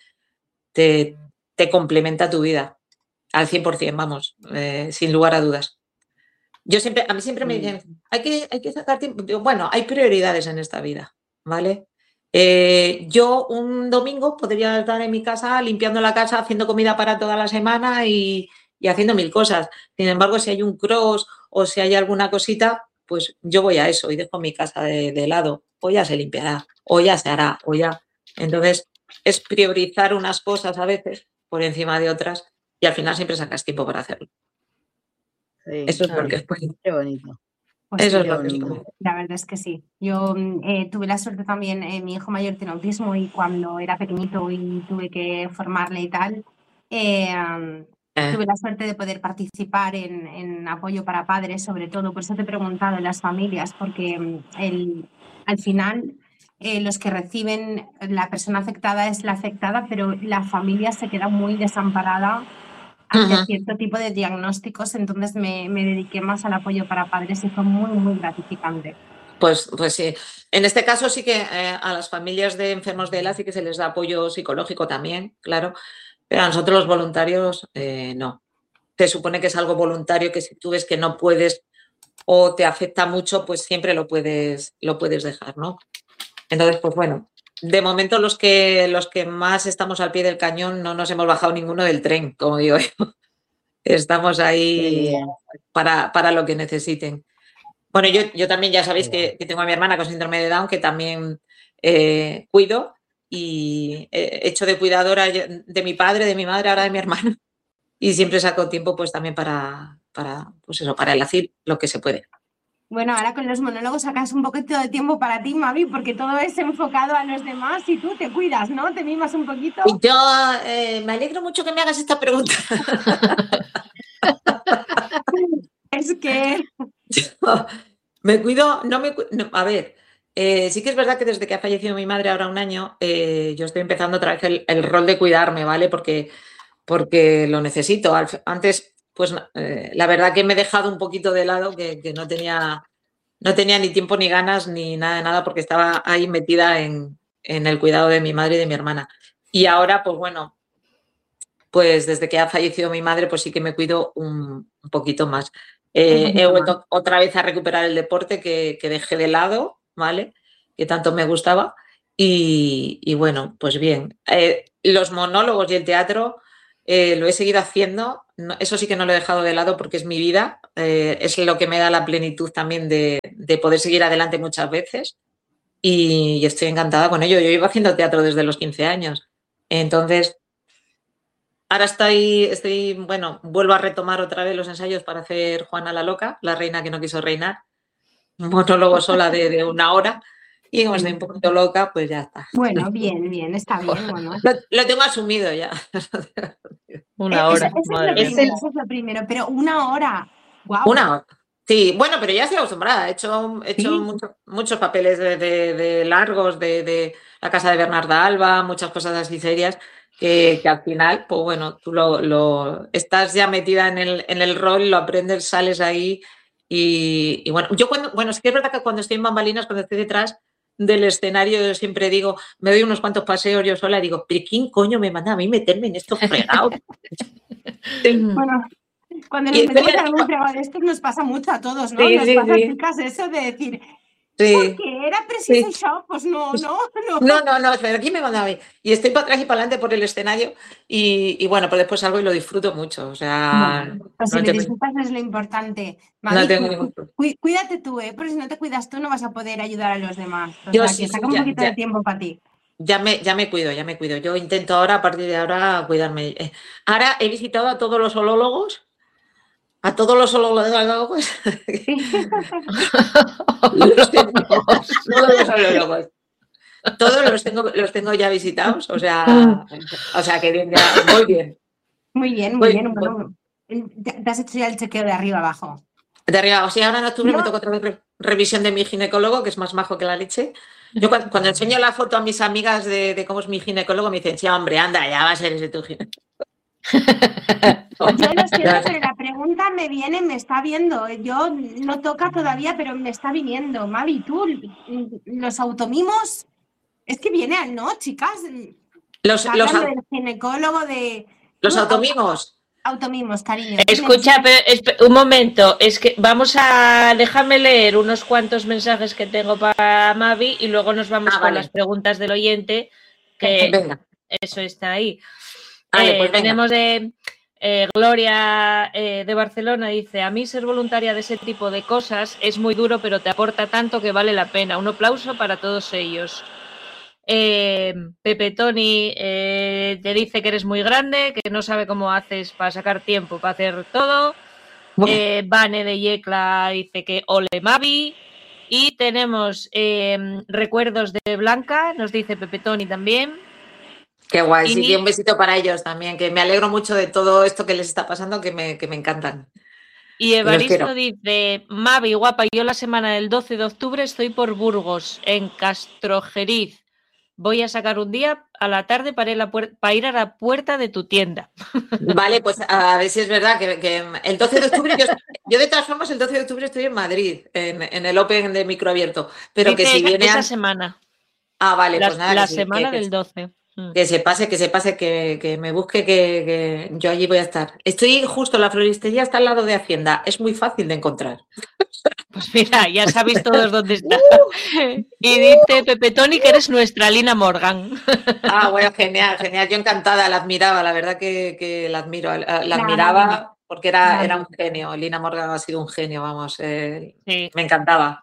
te complementa tu vida al 100%, vamos, sin lugar a dudas. A mí siempre me dicen, hay que sacar tiempo. Bueno, hay prioridades en esta vida, ¿vale? Yo un domingo podría estar en mi casa limpiando la casa, haciendo comida para toda la semana y haciendo 1000 cosas. Sin embargo, si hay un cross o si hay alguna cosita, pues yo voy a eso y dejo mi casa de lado. O ya se limpiará, o ya se hará, o ya. Entonces, es priorizar unas cosas a veces por encima de otras y al final siempre sacas tiempo para hacerlo. Sí, Eso es lo que es. Qué bonito. Pues Eso sí, es lo que es. la verdad es que sí. Yo tuve la suerte también, mi hijo mayor tiene autismo y cuando era pequeñito y tuve que formarle y tal, tuve la suerte de poder participar en apoyo para padres, sobre todo. Por eso te he preguntado en las familias, porque al final los que reciben, la persona afectada es la afectada, pero la familia se queda muy desamparada ante cierto tipo de diagnósticos, entonces me dediqué más al apoyo para padres y fue muy, muy gratificante. Pues sí. En este caso sí que a las familias de enfermos de ELA sí que se les da apoyo psicológico también, claro, pero a nosotros los voluntarios no. Se supone que es algo voluntario que si tú ves que no puedes o te afecta mucho, pues siempre lo puedes dejar, ¿no? Entonces, pues bueno, de momento los que más estamos al pie del cañón no nos hemos bajado ninguno del tren, como digo yo. Estamos ahí para lo que necesiten. Bueno, yo también ya sabéis que tengo a mi hermana con síndrome de Down, que también cuido y he hecho de cuidadora de mi padre, de mi madre, ahora de mi hermano. Y siempre saco tiempo pues también para el ACIL, lo que se puede. Bueno, ahora con los monólogos sacas un poquito de tiempo para ti, Mavi, porque todo es enfocado a los demás y tú te cuidas, ¿no? Te mimas un poquito. Yo me alegro mucho que me hagas esta pregunta. Es que... Me cuido, a ver, sí que es verdad que desde que ha fallecido mi madre ahora un año, yo estoy empezando otra vez el rol de cuidarme, ¿vale? Porque lo necesito. Antes, pues la verdad que me he dejado un poquito de lado, que no tenía ni tiempo ni ganas ni nada de nada, porque estaba ahí metida en el cuidado de mi madre y de mi hermana. Y ahora, pues bueno, pues desde que ha fallecido mi madre, pues sí que me cuido un poquito más. He vuelto otra vez a recuperar el deporte que dejé de lado, ¿vale? que tanto me gustaba. Y bueno, pues bien. Los monólogos y el teatro lo he seguido haciendo. Eso sí que no lo he dejado de lado porque es mi vida. Es lo que me da la plenitud también de poder seguir adelante muchas veces. Y estoy encantada con ello. Yo iba haciendo teatro desde los 15 años. Entonces, ahora bueno, vuelvo a retomar otra vez los ensayos para hacer Juana la Loca, la reina que no quiso reinar. Un monólogo sola de 1 hora. Y como estoy un poquito loca, pues ya está. Bueno, bien, está bien. Bueno. Lo tengo asumido ya. 1 hora. Eso es lo primero, pero 1 hora. Wow. 1 hora. Sí, bueno, pero ya estoy acostumbrada. He hecho muchos papeles de largos, de La Casa de Bernarda Alba, muchas cosas así serias, que al final, pues bueno, tú estás ya metida en el rol, lo aprendes, sales ahí. Y bueno, sí que es verdad que cuando estoy en bambalinas, cuando estoy detrás del escenario, yo siempre digo, me doy unos cuantos paseos yo sola y digo, ¿pero quién coño me manda a mí meterme en estos fregados? Bueno, cuando nos metemos en algún fregado de estos nos pasa mucho a todos, ¿no? Nos pasa, chicas, eso de decir, porque era preciso show, pues no. No, pero aquí me manda a mí. Y estoy para atrás y para adelante por el escenario y bueno, pues después salgo y lo disfruto mucho. O sea, bueno, pues si lo disfrutas es lo importante. Mavi, no tengo ningún problema. Cuídate tú, porque si no te cuidas tú no vas a poder ayudar a los demás. O Yo sea, que saca un poquito de tiempo para ti. Ya me cuido. Yo intento ahora, a partir de ahora, cuidarme. Ahora he visitado a todos los olólogos. A todos los olólogos. Todos los tengo ya visitados. O sea que bien, ya voy bien. Muy bien. Bueno, te has hecho ya el chequeo de arriba abajo. De arriba, o sea, ahora en octubre me toca otra vez revisión de mi ginecólogo, que es más majo que la leche. Yo cuando enseño la foto a mis amigas de cómo es mi ginecólogo, me dicen, sí, hombre, anda, ya va a ser ese tu ginecólogo. Yo lo siento, pero la pregunta me está viendo. Yo no toca todavía, pero me está viniendo. Mavi, tú, los automimos, es que viene, ¿no, chicas? Los del ginecólogo de... Los automimos. Automimos, cariño. Escucha, pero, un momento, es que déjame leer unos cuantos mensajes que tengo para Mavi y luego nos vamos con las preguntas del oyente, que eso está ahí. Vale, pues tenemos de Gloria de Barcelona, dice, a mí ser voluntaria de ese tipo de cosas es muy duro, pero te aporta tanto que vale la pena. Un aplauso para todos ellos. Pepe Tony te dice que eres muy grande, que no sabe cómo haces para sacar tiempo para hacer todo. Vane de Yecla dice que ole Mavi. Y tenemos recuerdos de Blanca, nos dice Pepe Tony también. Qué guay, sí, que un besito para ellos también, que me alegro mucho de todo esto que les está pasando, que me encantan. Y Evaristo dice, Mavi, guapa, yo la semana del 12 de octubre estoy por Burgos, en Castrojeriz. Voy a sacar un día a la tarde para ir a la puerta de tu tienda. Vale, pues a ver si es verdad que el 12 de octubre, yo de todas formas el 12 de octubre estoy en Madrid, en el Open de Microabierto, pero dice que si viene esa semana. Ah, vale, pues nada. La semana del 12. Que se pase, que me busque, que yo allí voy a estar. Estoy justo, la floristería está al lado de Hacienda, es muy fácil de encontrar. Pues mira, ya sabéis todos dónde está. Y dice Pepe Tony que eres nuestra Lina Morgan. Ah, bueno, genial. Yo encantada, la admiraba, la verdad que la admiro. La admiraba porque era un genio. Lina Morgan ha sido un genio, vamos. Sí. Me encantaba.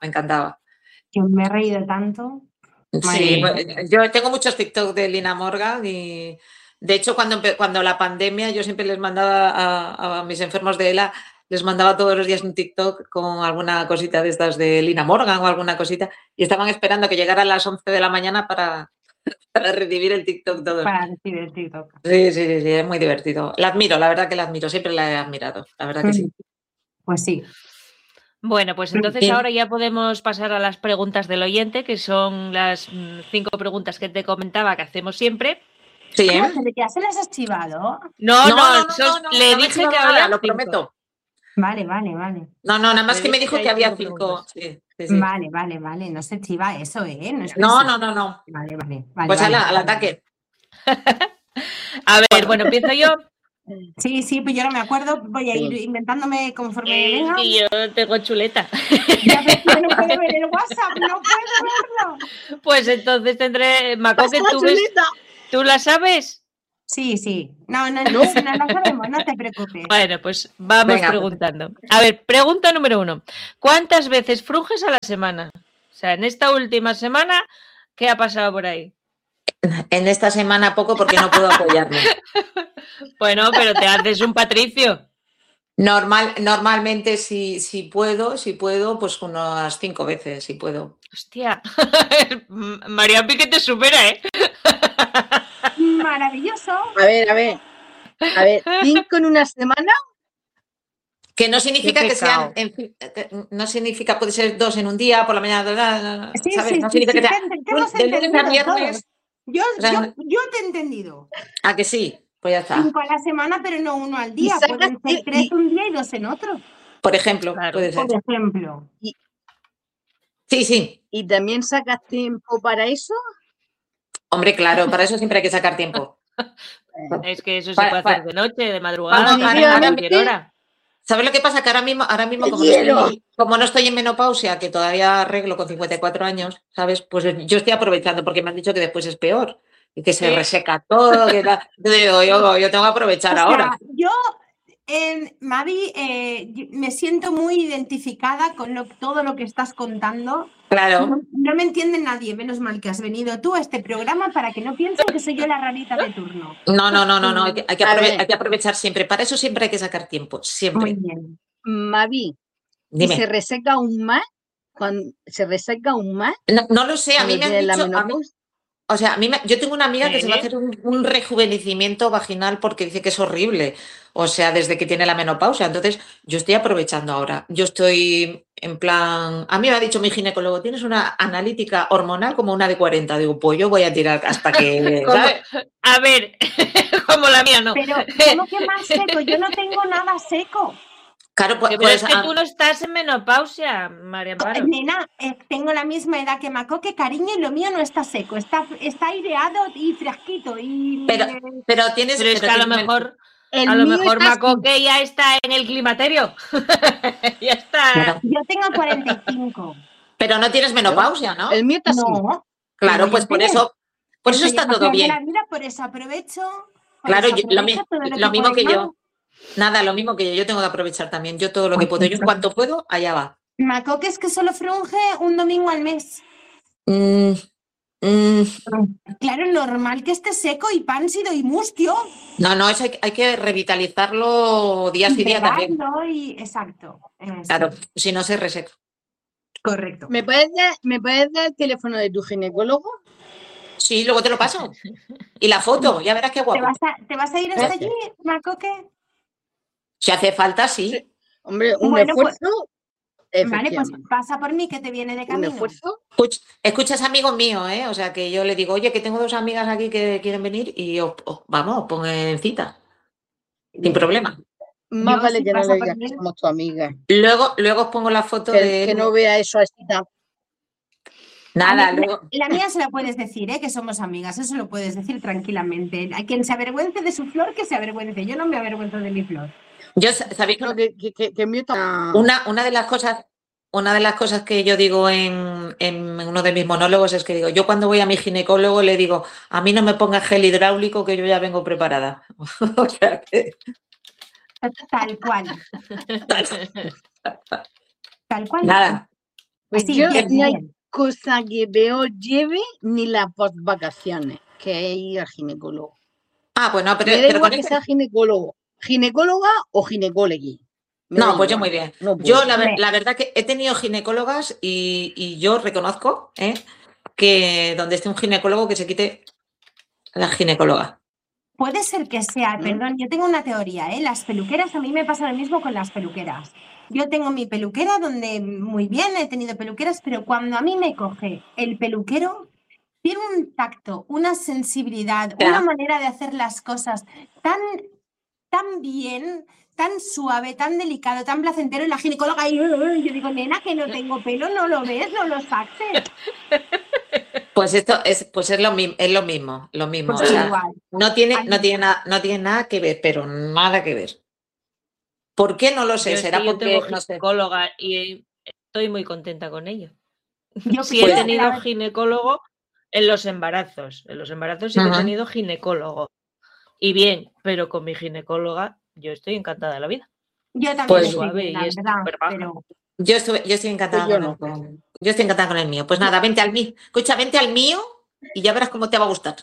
Yo me he reído tanto. Sí, yo tengo muchos TikTok de Lina Morgan y de hecho cuando la pandemia yo siempre les mandaba a mis enfermos de ELA, les mandaba todos los días un TikTok con alguna cosita de estas de Lina Morgan o alguna cosita y estaban esperando que llegara a las 11 de la mañana para recibir el TikTok todos. Para recibir el TikTok. Sí, es muy divertido. La admiro, la verdad que la admiro, siempre la he admirado, la verdad que sí. Pues sí. Bueno, pues entonces ahora ya podemos pasar a las preguntas del oyente, que son las 5 preguntas que te comentaba que hacemos siempre. Sí. ¿Ya se las has chivado? No, le dije que había lo prometo. Vale. No, nada más que me dijo que había 5. Sí. Vale, no se chiva eso, ¿eh? No. Vale. Pues al ataque. A ver, bueno, empiezo yo. Sí, pues yo no me acuerdo, voy a ir inventándome conforme venga. Y yo tengo chuleta. Ya ves, yo no puedo ver el WhatsApp, no puedo verlo. Pues entonces tendré... Macoque, Pasa, Chuleta. ¿tú la sabes? Sí. No lo sabemos, no te preocupes. Bueno, pues vamos Venga. preguntando. A ver, pregunta número 1. ¿Cuántas veces frunges a la semana? O sea, en esta última semana, ¿qué ha pasado por ahí? En esta semana poco porque no puedo apoyarme. Bueno, pero te haces un Patricio. Normalmente si puedo, pues unas 5 veces, si puedo. Hostia, María Pique te supera, ¿eh? Maravilloso. A ver, 5 en una semana. Que no significa Qué que sean, pecado. en fin, no significa, puede ser 2 en un día, por la mañana, Sí, ¿sabes? No significa que sea te hemos de lunes a entendido viernes. todos. O sea, Yo te he entendido. ¿a que sí? Pues ya está. 5 a la semana, pero no 1 al Y día. sacas- Pueden ser 3 un día y 2 en otro, Por ejemplo, Claro. puede ser. por ejemplo. Sí. ¿Y también sacas tiempo para eso? Hombre, claro, para eso siempre hay que sacar tiempo. Es que eso se puede hacer de noche, de madrugada, Vamos, a definitivamente. cualquier hora. ¿Sabes lo que pasa? Que ahora mismo como no estoy en menopausia, que todavía arreglo con 54 años, ¿sabes? Pues yo estoy aprovechando porque me han dicho que después es peor y que se Sí. reseca todo. Que yo tengo que aprovechar O sea, ahora. yo, Mavi, me siento muy identificada con todo lo que estás contando. Claro. No me entiende nadie, menos mal que has venido tú a este programa para que no piensen que soy yo la rarita de turno. No. Hay que A ver. aprovechar siempre. Para eso siempre hay que sacar tiempo. Siempre. Muy bien. Mavi, ¿y Dime. se reseca aún más? ¿Se reseca aún más? No lo sé, a mí cuando me han tienes la dicho. menopausia? O sea, yo tengo una amiga que se va a ¿Eh? hacer un rejuvenecimiento vaginal porque dice que es horrible. O sea, desde que tiene la menopausia. Entonces, yo estoy aprovechando ahora. Yo estoy en plan. A mí me ha dicho mi ginecólogo, tienes una analítica hormonal como una de 40. Digo, pues yo voy a tirar hasta que. ¿sabes? A ver, como la mía no. Pero, ¿cómo que más seco? Yo no tengo nada seco. Claro, Pero es que tú no estás en menopausia, María Amparo. Nena, tengo la misma edad que Macoque, cariño, y lo mío no está seco, está aireado y fresquito. Pero tienes. Pero es que a lo mejor El A lo mío mejor está así. Macoque ya está en el climaterio. Ya está. Claro. Yo tengo 45. Pero no tienes menopausia, ¿no? El mío está así. No. Claro, pero pues yo por tengo- eso estoy está en la todo flor de la bien. vida, por eso aprovecho. por Claro, eso aprovecho todo lo mismo que puedo. yo. Nada, lo mismo que yo. Yo tengo que aprovechar también. Yo todo lo que Pues puedo. Yo en eso. cuanto puedo, allá va. Macoque es que solo frunge un domingo al mes. Mm, mm, Claro, normal que esté seco y pánsido y mustio. no, eso hay que revitalizarlo día sí día también. Pegarlo y exacto. Claro, si no se reseca. Correcto. ¿Me puedes dar el teléfono de tu ginecólogo? Sí, luego te lo paso. Y la foto, ya verás qué ¿Te guapo. vas a ir hasta Gracias. allí, Macoque? Si hace falta, sí. Hombre, un Bueno, pues- esfuerzo. Vale, pues Efectivamente. pasa por mí que te viene de Un camino. esfuerzo. Escuchas amigo mío, ¿eh? O sea, que yo le digo, oye, que tengo 2 amigas aquí que quieren venir y vamos, pon en cita. Sin problema. Más Yo, vale si que no pasa le por digas mí- que somos tu amiga. Luego os pongo la foto de. Que no vea eso así tan. Nada, A mí- luego. La mía se la puedes decir, que somos amigas, eso lo puedes decir tranquilamente. A quien se avergüence de su flor, que se avergüence. Yo no me avergüenzo de mi flor. Yo, ¿sabéis? No, que el mío está. Una de las cosas que yo digo en uno de mis monólogos es que digo, yo cuando voy a mi ginecólogo le digo, a mí no me pongas gel hidráulico que yo ya vengo preparada. O sea que. Tal cual. Tal cual. Nada. Pues Así, yo bien, no hay bien. cosa que peor lleve ni las post-vacaciones que ir al ginecólogo. Ah, pues no, Me da pero igual con que este- sea ginecóloga o ginecólogi. Me da No, pues yo igual. muy bien. No puedo. Yo Hombre. la verdad que he tenido ginecólogas y yo reconozco que donde esté un ginecólogo que se quite la ginecóloga. Puede ser que sea, perdón, yo tengo una teoría, las peluqueras, a mí me pasa lo mismo con las peluqueras. Yo tengo mi peluquera donde muy bien he tenido peluqueras, pero cuando a mí me coge el peluquero, tiene un tacto, una sensibilidad, Ya. una manera de hacer las cosas tan bien, tan suave, tan delicado, tan placentero, y la ginecóloga ahí, yo digo, nena, que no tengo pelo, no lo ves, no lo saques. Pues esto es lo mismo. Pues O sea, igual. no tiene nada que ver, pero nada que ver. ¿Por qué? No lo sé. Yo es Será que yo porque tengo no sé. ginecóloga y estoy muy contenta con ello. Yo Sí he creo que tenido la- ginecólogo en los embarazos. En los embarazos sí que he Ajá. tenido ginecólogo. Y bien, pero con mi ginecóloga yo estoy encantada de la vida. yo también Pues Muy estoy suave bien, y la es verdad, súper baja. pero Yo estoy encantada Pues yo con, no. yo estoy encantada con el mío. Pues nada, vente al mío. Escucha, vente al mío y ya verás cómo te va a gustar.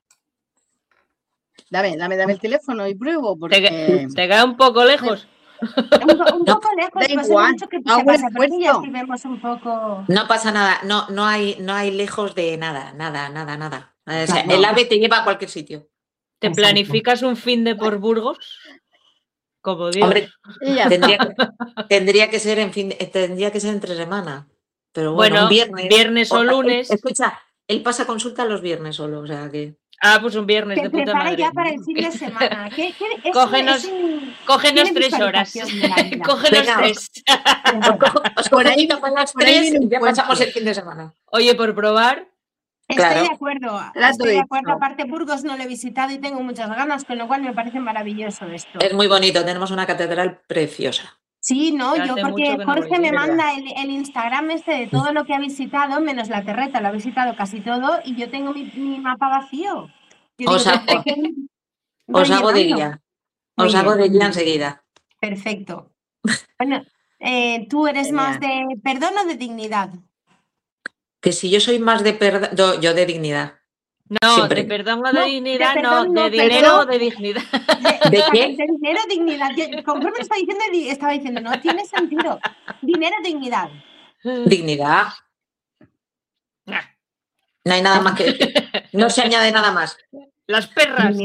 Dame el teléfono y pruebo, ¿Te, porque te queda un poco lejos? un No, poco lejos, da pues igual, hemos dicho que hago se un pasa por aquí y esfuerzo. así vemos un poco. no pasa nada, no hay lejos de nada. O sea, No. el AVE te lleva a cualquier sitio. ¿Te Exacto. planificas un fin de por Burgos? Como Dios. Hombre, Y ya tendría está. tendría que ser tendría que ser entre semana. Pero bueno, un Bueno, viernes o lunes. Escucha, él pasa consulta los viernes solo, o sea que. Ah, pues un viernes Se de puta prepara madre. ya para el fin de semana. Cógenos tiene 3 horas. visualización de la vida. Cógenos Venga, 3. Os Por cojo ahí- cita para las por ahí 3 viene un y ya puente. pasamos el fin de semana. Oye, por probar, Estoy Claro. de acuerdo. Trato Estoy de acuerdo. hecho. Aparte, Burgos no lo he visitado y tengo muchas ganas, con lo cual me parece maravilloso esto. Es muy bonito, tenemos una catedral preciosa. Sí, no, Ya yo hace porque mucho que no Jorge voy, me es verdad. manda el Instagram de todo lo que ha visitado, menos la terreta, lo ha visitado casi todo y yo tengo mi mapa vacío. Yo Os digo, ha- tendré que ir Os hago de rellenando. guía. Muy Os hago bien, de guía enseguida. perfecto. Bueno, ¿tú eres más Genial. de perdón o de dignidad? Que si yo soy más de perdón, yo de dignidad. no, Siempre. de perdón o de No, dignidad, de no, perdón no, de dinero perdón. o de dignidad. ¿De qué? De dinero, dignidad. Conforme estaba diciendo, no tiene sentido. Dinero, dignidad. Dignidad. Ah, No hay nada más que decir. No se añade nada más. Las perras.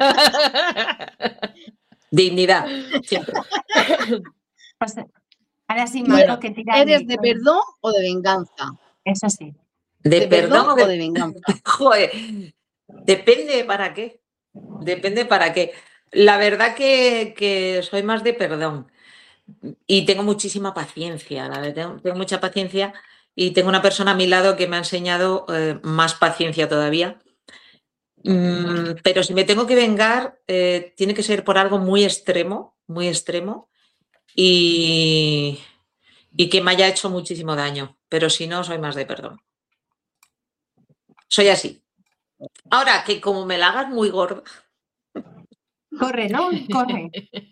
Dignidad. Siempre. Pues, ahora sí, Bueno, Marco, que tira ¿eres de perdón o de venganza? Eso sí. ¿De perdón o de venganza? Joder, depende para qué. Depende para qué. La verdad que soy más de perdón y tengo muchísima paciencia. La verdad, tengo mucha paciencia y tengo una persona a mi lado que me ha enseñado más paciencia todavía. Pero si me tengo que vengar, tiene que ser por algo muy extremo y que me haya hecho muchísimo daño. Pero si no, soy más de perdón. Soy así. Ahora, que como me la hagas muy gorda. Corre, ¿no? Corre.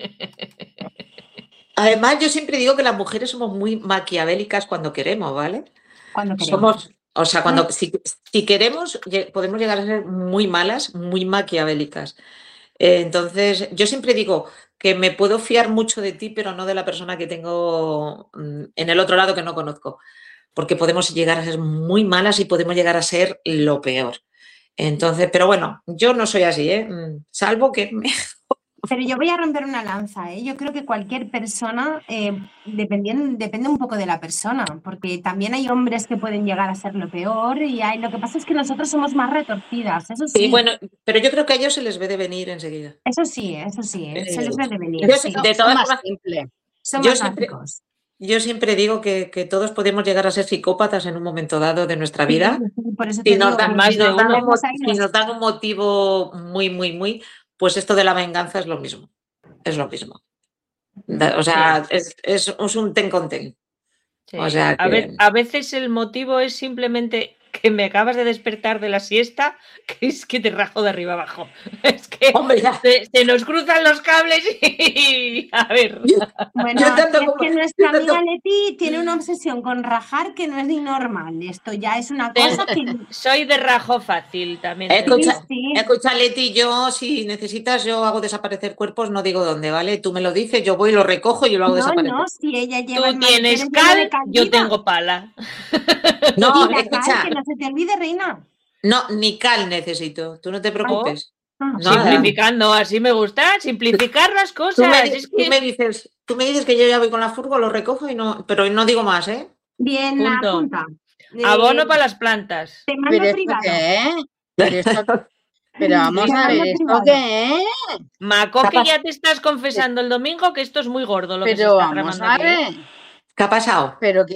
Además, yo siempre digo que las mujeres somos muy maquiavélicas cuando queremos, ¿vale? Cuando queremos. O sea, si queremos, podemos llegar a ser muy malas, muy maquiavélicas. Entonces, yo siempre digo que me puedo fiar mucho de ti, pero no de la persona que tengo en el otro lado que no conozco, porque podemos llegar a ser muy malas y podemos llegar a ser lo peor. Entonces, pero bueno, yo no soy así, salvo que Pero yo voy a romper una lanza, ¿eh? Yo creo que cualquier persona, depende un poco de la persona, porque también hay hombres que pueden llegar a ser lo peor y lo que pasa es que nosotros somos más retorcidas, eso sí. Sí, bueno, pero yo creo que a ellos se les ve de venir enseguida. Eso sí, se les ve de venir. Yo Sí. de Son todas más formas, simples. Son yo más siempre- básicos. yo siempre digo que todos podemos llegar a ser psicópatas en un momento dado de nuestra vida. Sí, por eso Si te nos digo, dan, más si de nos dan uno. un, si nos dan un motivo muy, pues esto de la venganza es lo mismo. Es lo mismo. O sea, es un ten con ten. Sí. O sea A veces el motivo es simplemente que me acabas de despertar de la siesta, que es que te rajo de arriba abajo. Es que Hombre, ya. se nos cruzan los cables y a ver. bueno, yo tanto es como- que nuestra yo tanto- amiga Leti tiene una obsesión con rajar que no es ni normal. Esto ya es una cosa que... Soy de rajo fácil también. te Escucha, digo. Sí. escucha, Leti, yo si necesitas, yo hago desaparecer cuerpos, no digo dónde, ¿vale? Tú me lo dices, yo voy, lo recojo y yo lo hago desaparecer. No, si ella lleva el Tú maletero tienes lleno de cal, yo viva. tengo pala. No, Y la escucha, cal, que no se te olvide, reina. no, ni cal necesito, tú no te preocupes. Ah, Nada. Simplificando, así me gusta, simplificar las Tú cosas. me, Es tú que... me dices que yo ya voy con la furgo, lo recojo y no, pero no digo más, ¿eh? Bien, Punto. apunta. Abono para las plantas. Te mando ¿Pero esto privado. qué es? Pero vamos Te a ver, mando ¿esto privado. qué es? Macoque, Capaz- ya te estás confesando el domingo que esto es muy gordo lo que se Pero está vamos tramando a aquí, ¿eh? ver. ¿Qué ha pasado? Pero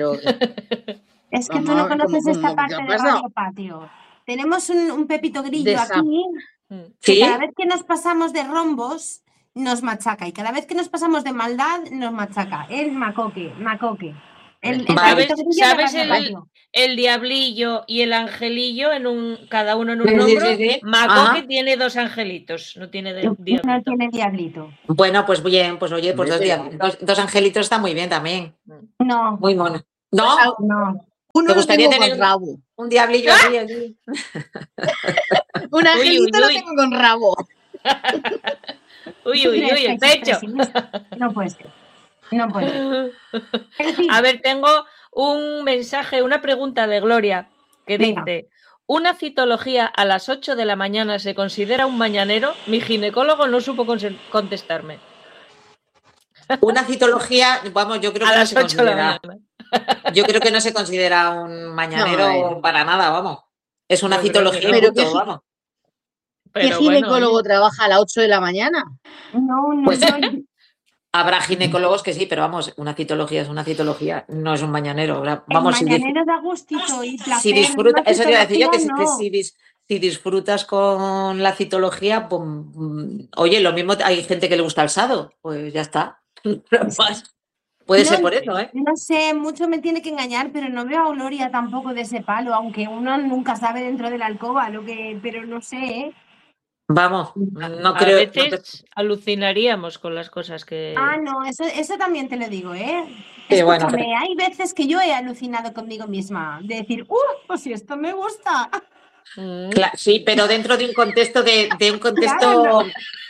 Es que tú Vamos a no ver, conoces ¿cómo esta qué parte ha de pasado? Radio Patio. Tenemos un Pepito Grillo Desa- aquí Mm. que ¿Sí? cada vez que nos pasamos de rombos nos machaca y cada vez que nos pasamos de maldad nos machaca. Es Macoque. El Vale. ratito grillo ¿Sabes le va al patio. el diablillo y el angelillo cada uno en un Sí, sí, hombro? sí, sí. Macoque Ajá. tiene 2 angelitos, no tiene No diablito. tiene diablito. Bueno, pues bien, pues oye, pues Hombre, dos angelitos está muy bien también. No, Muy mono. ¿No? no. uno ¿Te lo gustaría tengo con tener rabo. un diablillo aquí? Un angelito lo uy. tengo con rabo. Uy, ¿Tú uy, crees uy, que el es pecho. expresionista? No puede ser. No puede ser. En fin, A ver, tengo un mensaje, una pregunta de Gloria que Venga. dice: ¿una citología a las 8 de la mañana se considera un mañanero? Mi ginecólogo no supo contestarme. Una citología, vamos, yo creo A que no las se 8 de la considera. mañana. Yo creo que no se considera un No, mañanero para nada, vamos. Es una Yo creo que citología y no. Pero punto, vamos. ¿qué Pero bueno, ginecólogo oye, trabaja a las 8 de la mañana? No Pues soy. habrá ginecólogos que sí, pero vamos, una citología es una citología, no es un mañanero. El Vamos, mañanero da gustito y si placer. disfruta, Una eso te iba a decir yo, citología que no. si disfrutas con la citología, pues, oye, lo mismo hay gente que le gusta el sado, pues ya está. Puede ser por eso, ¿eh? No sé, mucho me tiene que engañar, pero no veo a Gloria tampoco de ese palo, aunque uno nunca sabe dentro de la alcoba pero no sé, ¿eh? Vamos, no a creo. veces alucinaríamos con las cosas que... Ah, no, eso también te lo digo, ¿eh? Sí, bueno, Escúchame, hay veces que yo he alucinado conmigo misma, de decir, pues si esto me gusta. sí, pero dentro de un contexto de un contexto. Claro,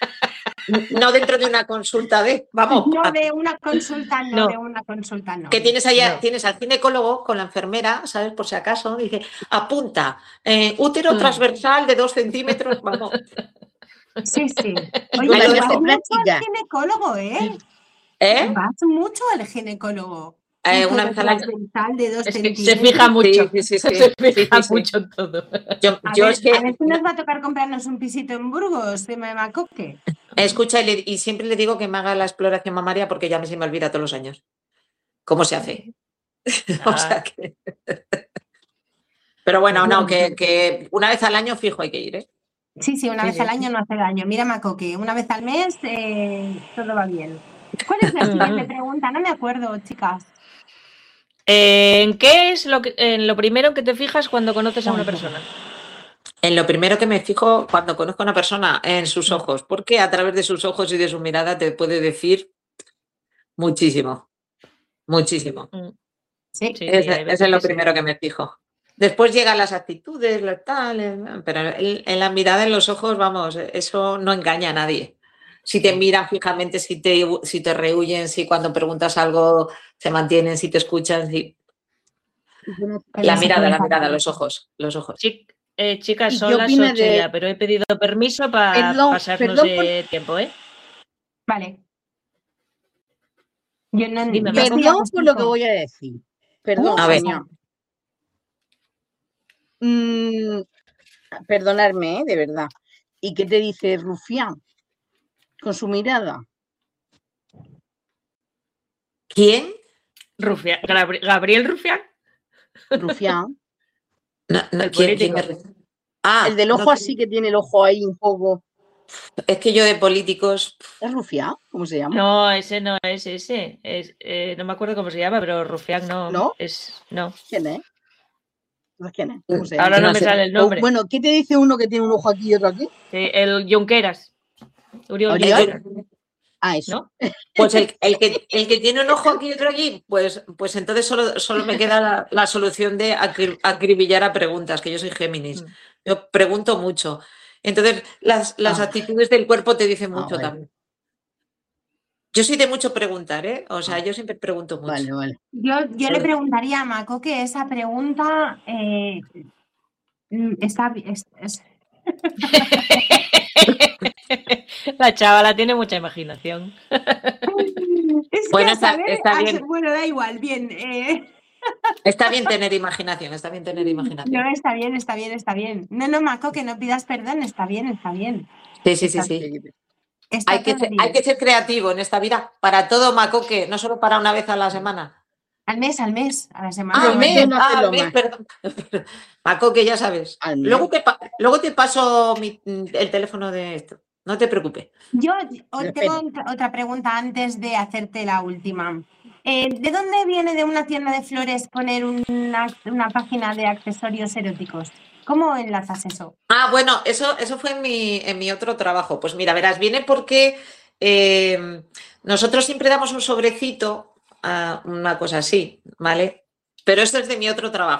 No dentro de una consulta vamos, no de una consulta, no, No. de una consulta, no. que tienes allá, No. tienes al ginecólogo con la enfermera, ¿sabes? Por si acaso, dice, apunta, útero transversal de 2 centímetros, vamos. Sí, sí. Y Oye, con Ahí lo las vas dejo. mucho prácticas. al ginecólogo, ¿eh? ¿Eh? Vas mucho al ginecólogo. Una vez al año. Transversal de 2 Es que se centímetros. fija mucho. Sí, sí, sí, Se sí, fija sí, sí. mucho en todo. Yo es que A ver si nos va a tocar comprarnos un pisito en Burgos de Macoque. escucha y siempre le digo que me haga la exploración mamaria porque ya se me olvida todos los años. ¿Cómo se hace? O sea que. Pero bueno, no, que una vez al año fijo hay que ir, ¿eh? Sí, una vez al año no hace daño. Mira, Macoque, una vez al mes todo va bien. ¿Cuál es la siguiente pregunta? No me acuerdo, chicas. ¿En qué es en lo primero que te fijas cuando conoces a una persona? En lo primero que me fijo cuando conozco a una persona, en sus ojos, porque a través de sus ojos y de su mirada te puede decir muchísimo, muchísimo. Sí. Ese es lo primero que me fijo. Después llegan las actitudes, lo tal, pero en la mirada, en los ojos, vamos, eso no engaña a nadie. Si te miran fijamente, si te rehuyen, si cuando preguntas algo se mantienen, si te escuchan, si... La mirada, los ojos. Chicas, ¿Y son qué las opinas 8 de- ya, pero he pedido permiso para Perdón, pasarnos perdón de tiempo, ¿eh? Vale. Yo no, Dime, yo Maco. estoy a Perdón por lo que gustico. voy a decir. Perdón, A ver. señor. Perdonadme, de verdad. ¿Y qué te dice Rufián con su mirada? ¿Quién? Gabriel Rufián. Rufián. El ¿Quién político. me refiere? Ah, El del ojo no, así que tiene el ojo ahí un poco. es que yo de políticos. ¿Es Rufián? ¿Cómo se llama? No, ese no es ese. No me acuerdo cómo se llama, pero Rufián no. ¿No? No. ¿Quién es? Entonces, ¿quién es? ¿Cómo se llama? Ahora no No me sé. sale el nombre. Bueno, ¿qué te dice uno que tiene un ojo aquí y otro aquí? El Junqueras. Uriol ¿Oriol? Junqueras. Ah, eso. ¿No? Pues el que tiene un ojo aquí y otro allí, pues entonces solo me queda la solución de acribillar a preguntas, que yo soy Géminis. Yo pregunto mucho. Entonces, las actitudes del cuerpo te dicen mucho vale. también. Yo soy de mucho preguntar, ¿eh? O sea, yo siempre pregunto mucho. Vale, vale. Yo le preguntaría a Macoque esa pregunta La chavala tiene mucha imaginación. Bueno, está bien. Bueno, da igual, bien. Está bien tener imaginación, está bien tener imaginación. No, está bien. No, Macoque, no pidas perdón, está bien. Sí. Está Hay que ser creativo en esta vida, para todo, Macoque, no solo para una vez a la semana. Al mes, a la semana. Al mes, perdón. Macoque, ya sabes. Luego te paso el teléfono de esto, no te preocupes. Yo tengo otra pregunta antes de hacerte la última. ¿De dónde viene de una tienda de flores poner una página de accesorios eróticos? ¿Cómo enlazas eso? Ah, bueno, eso fue en mi otro trabajo. Pues mira, verás, viene porque nosotros siempre damos un sobrecito, una cosa así, ¿vale? Pero esto es de mi otro trabajo.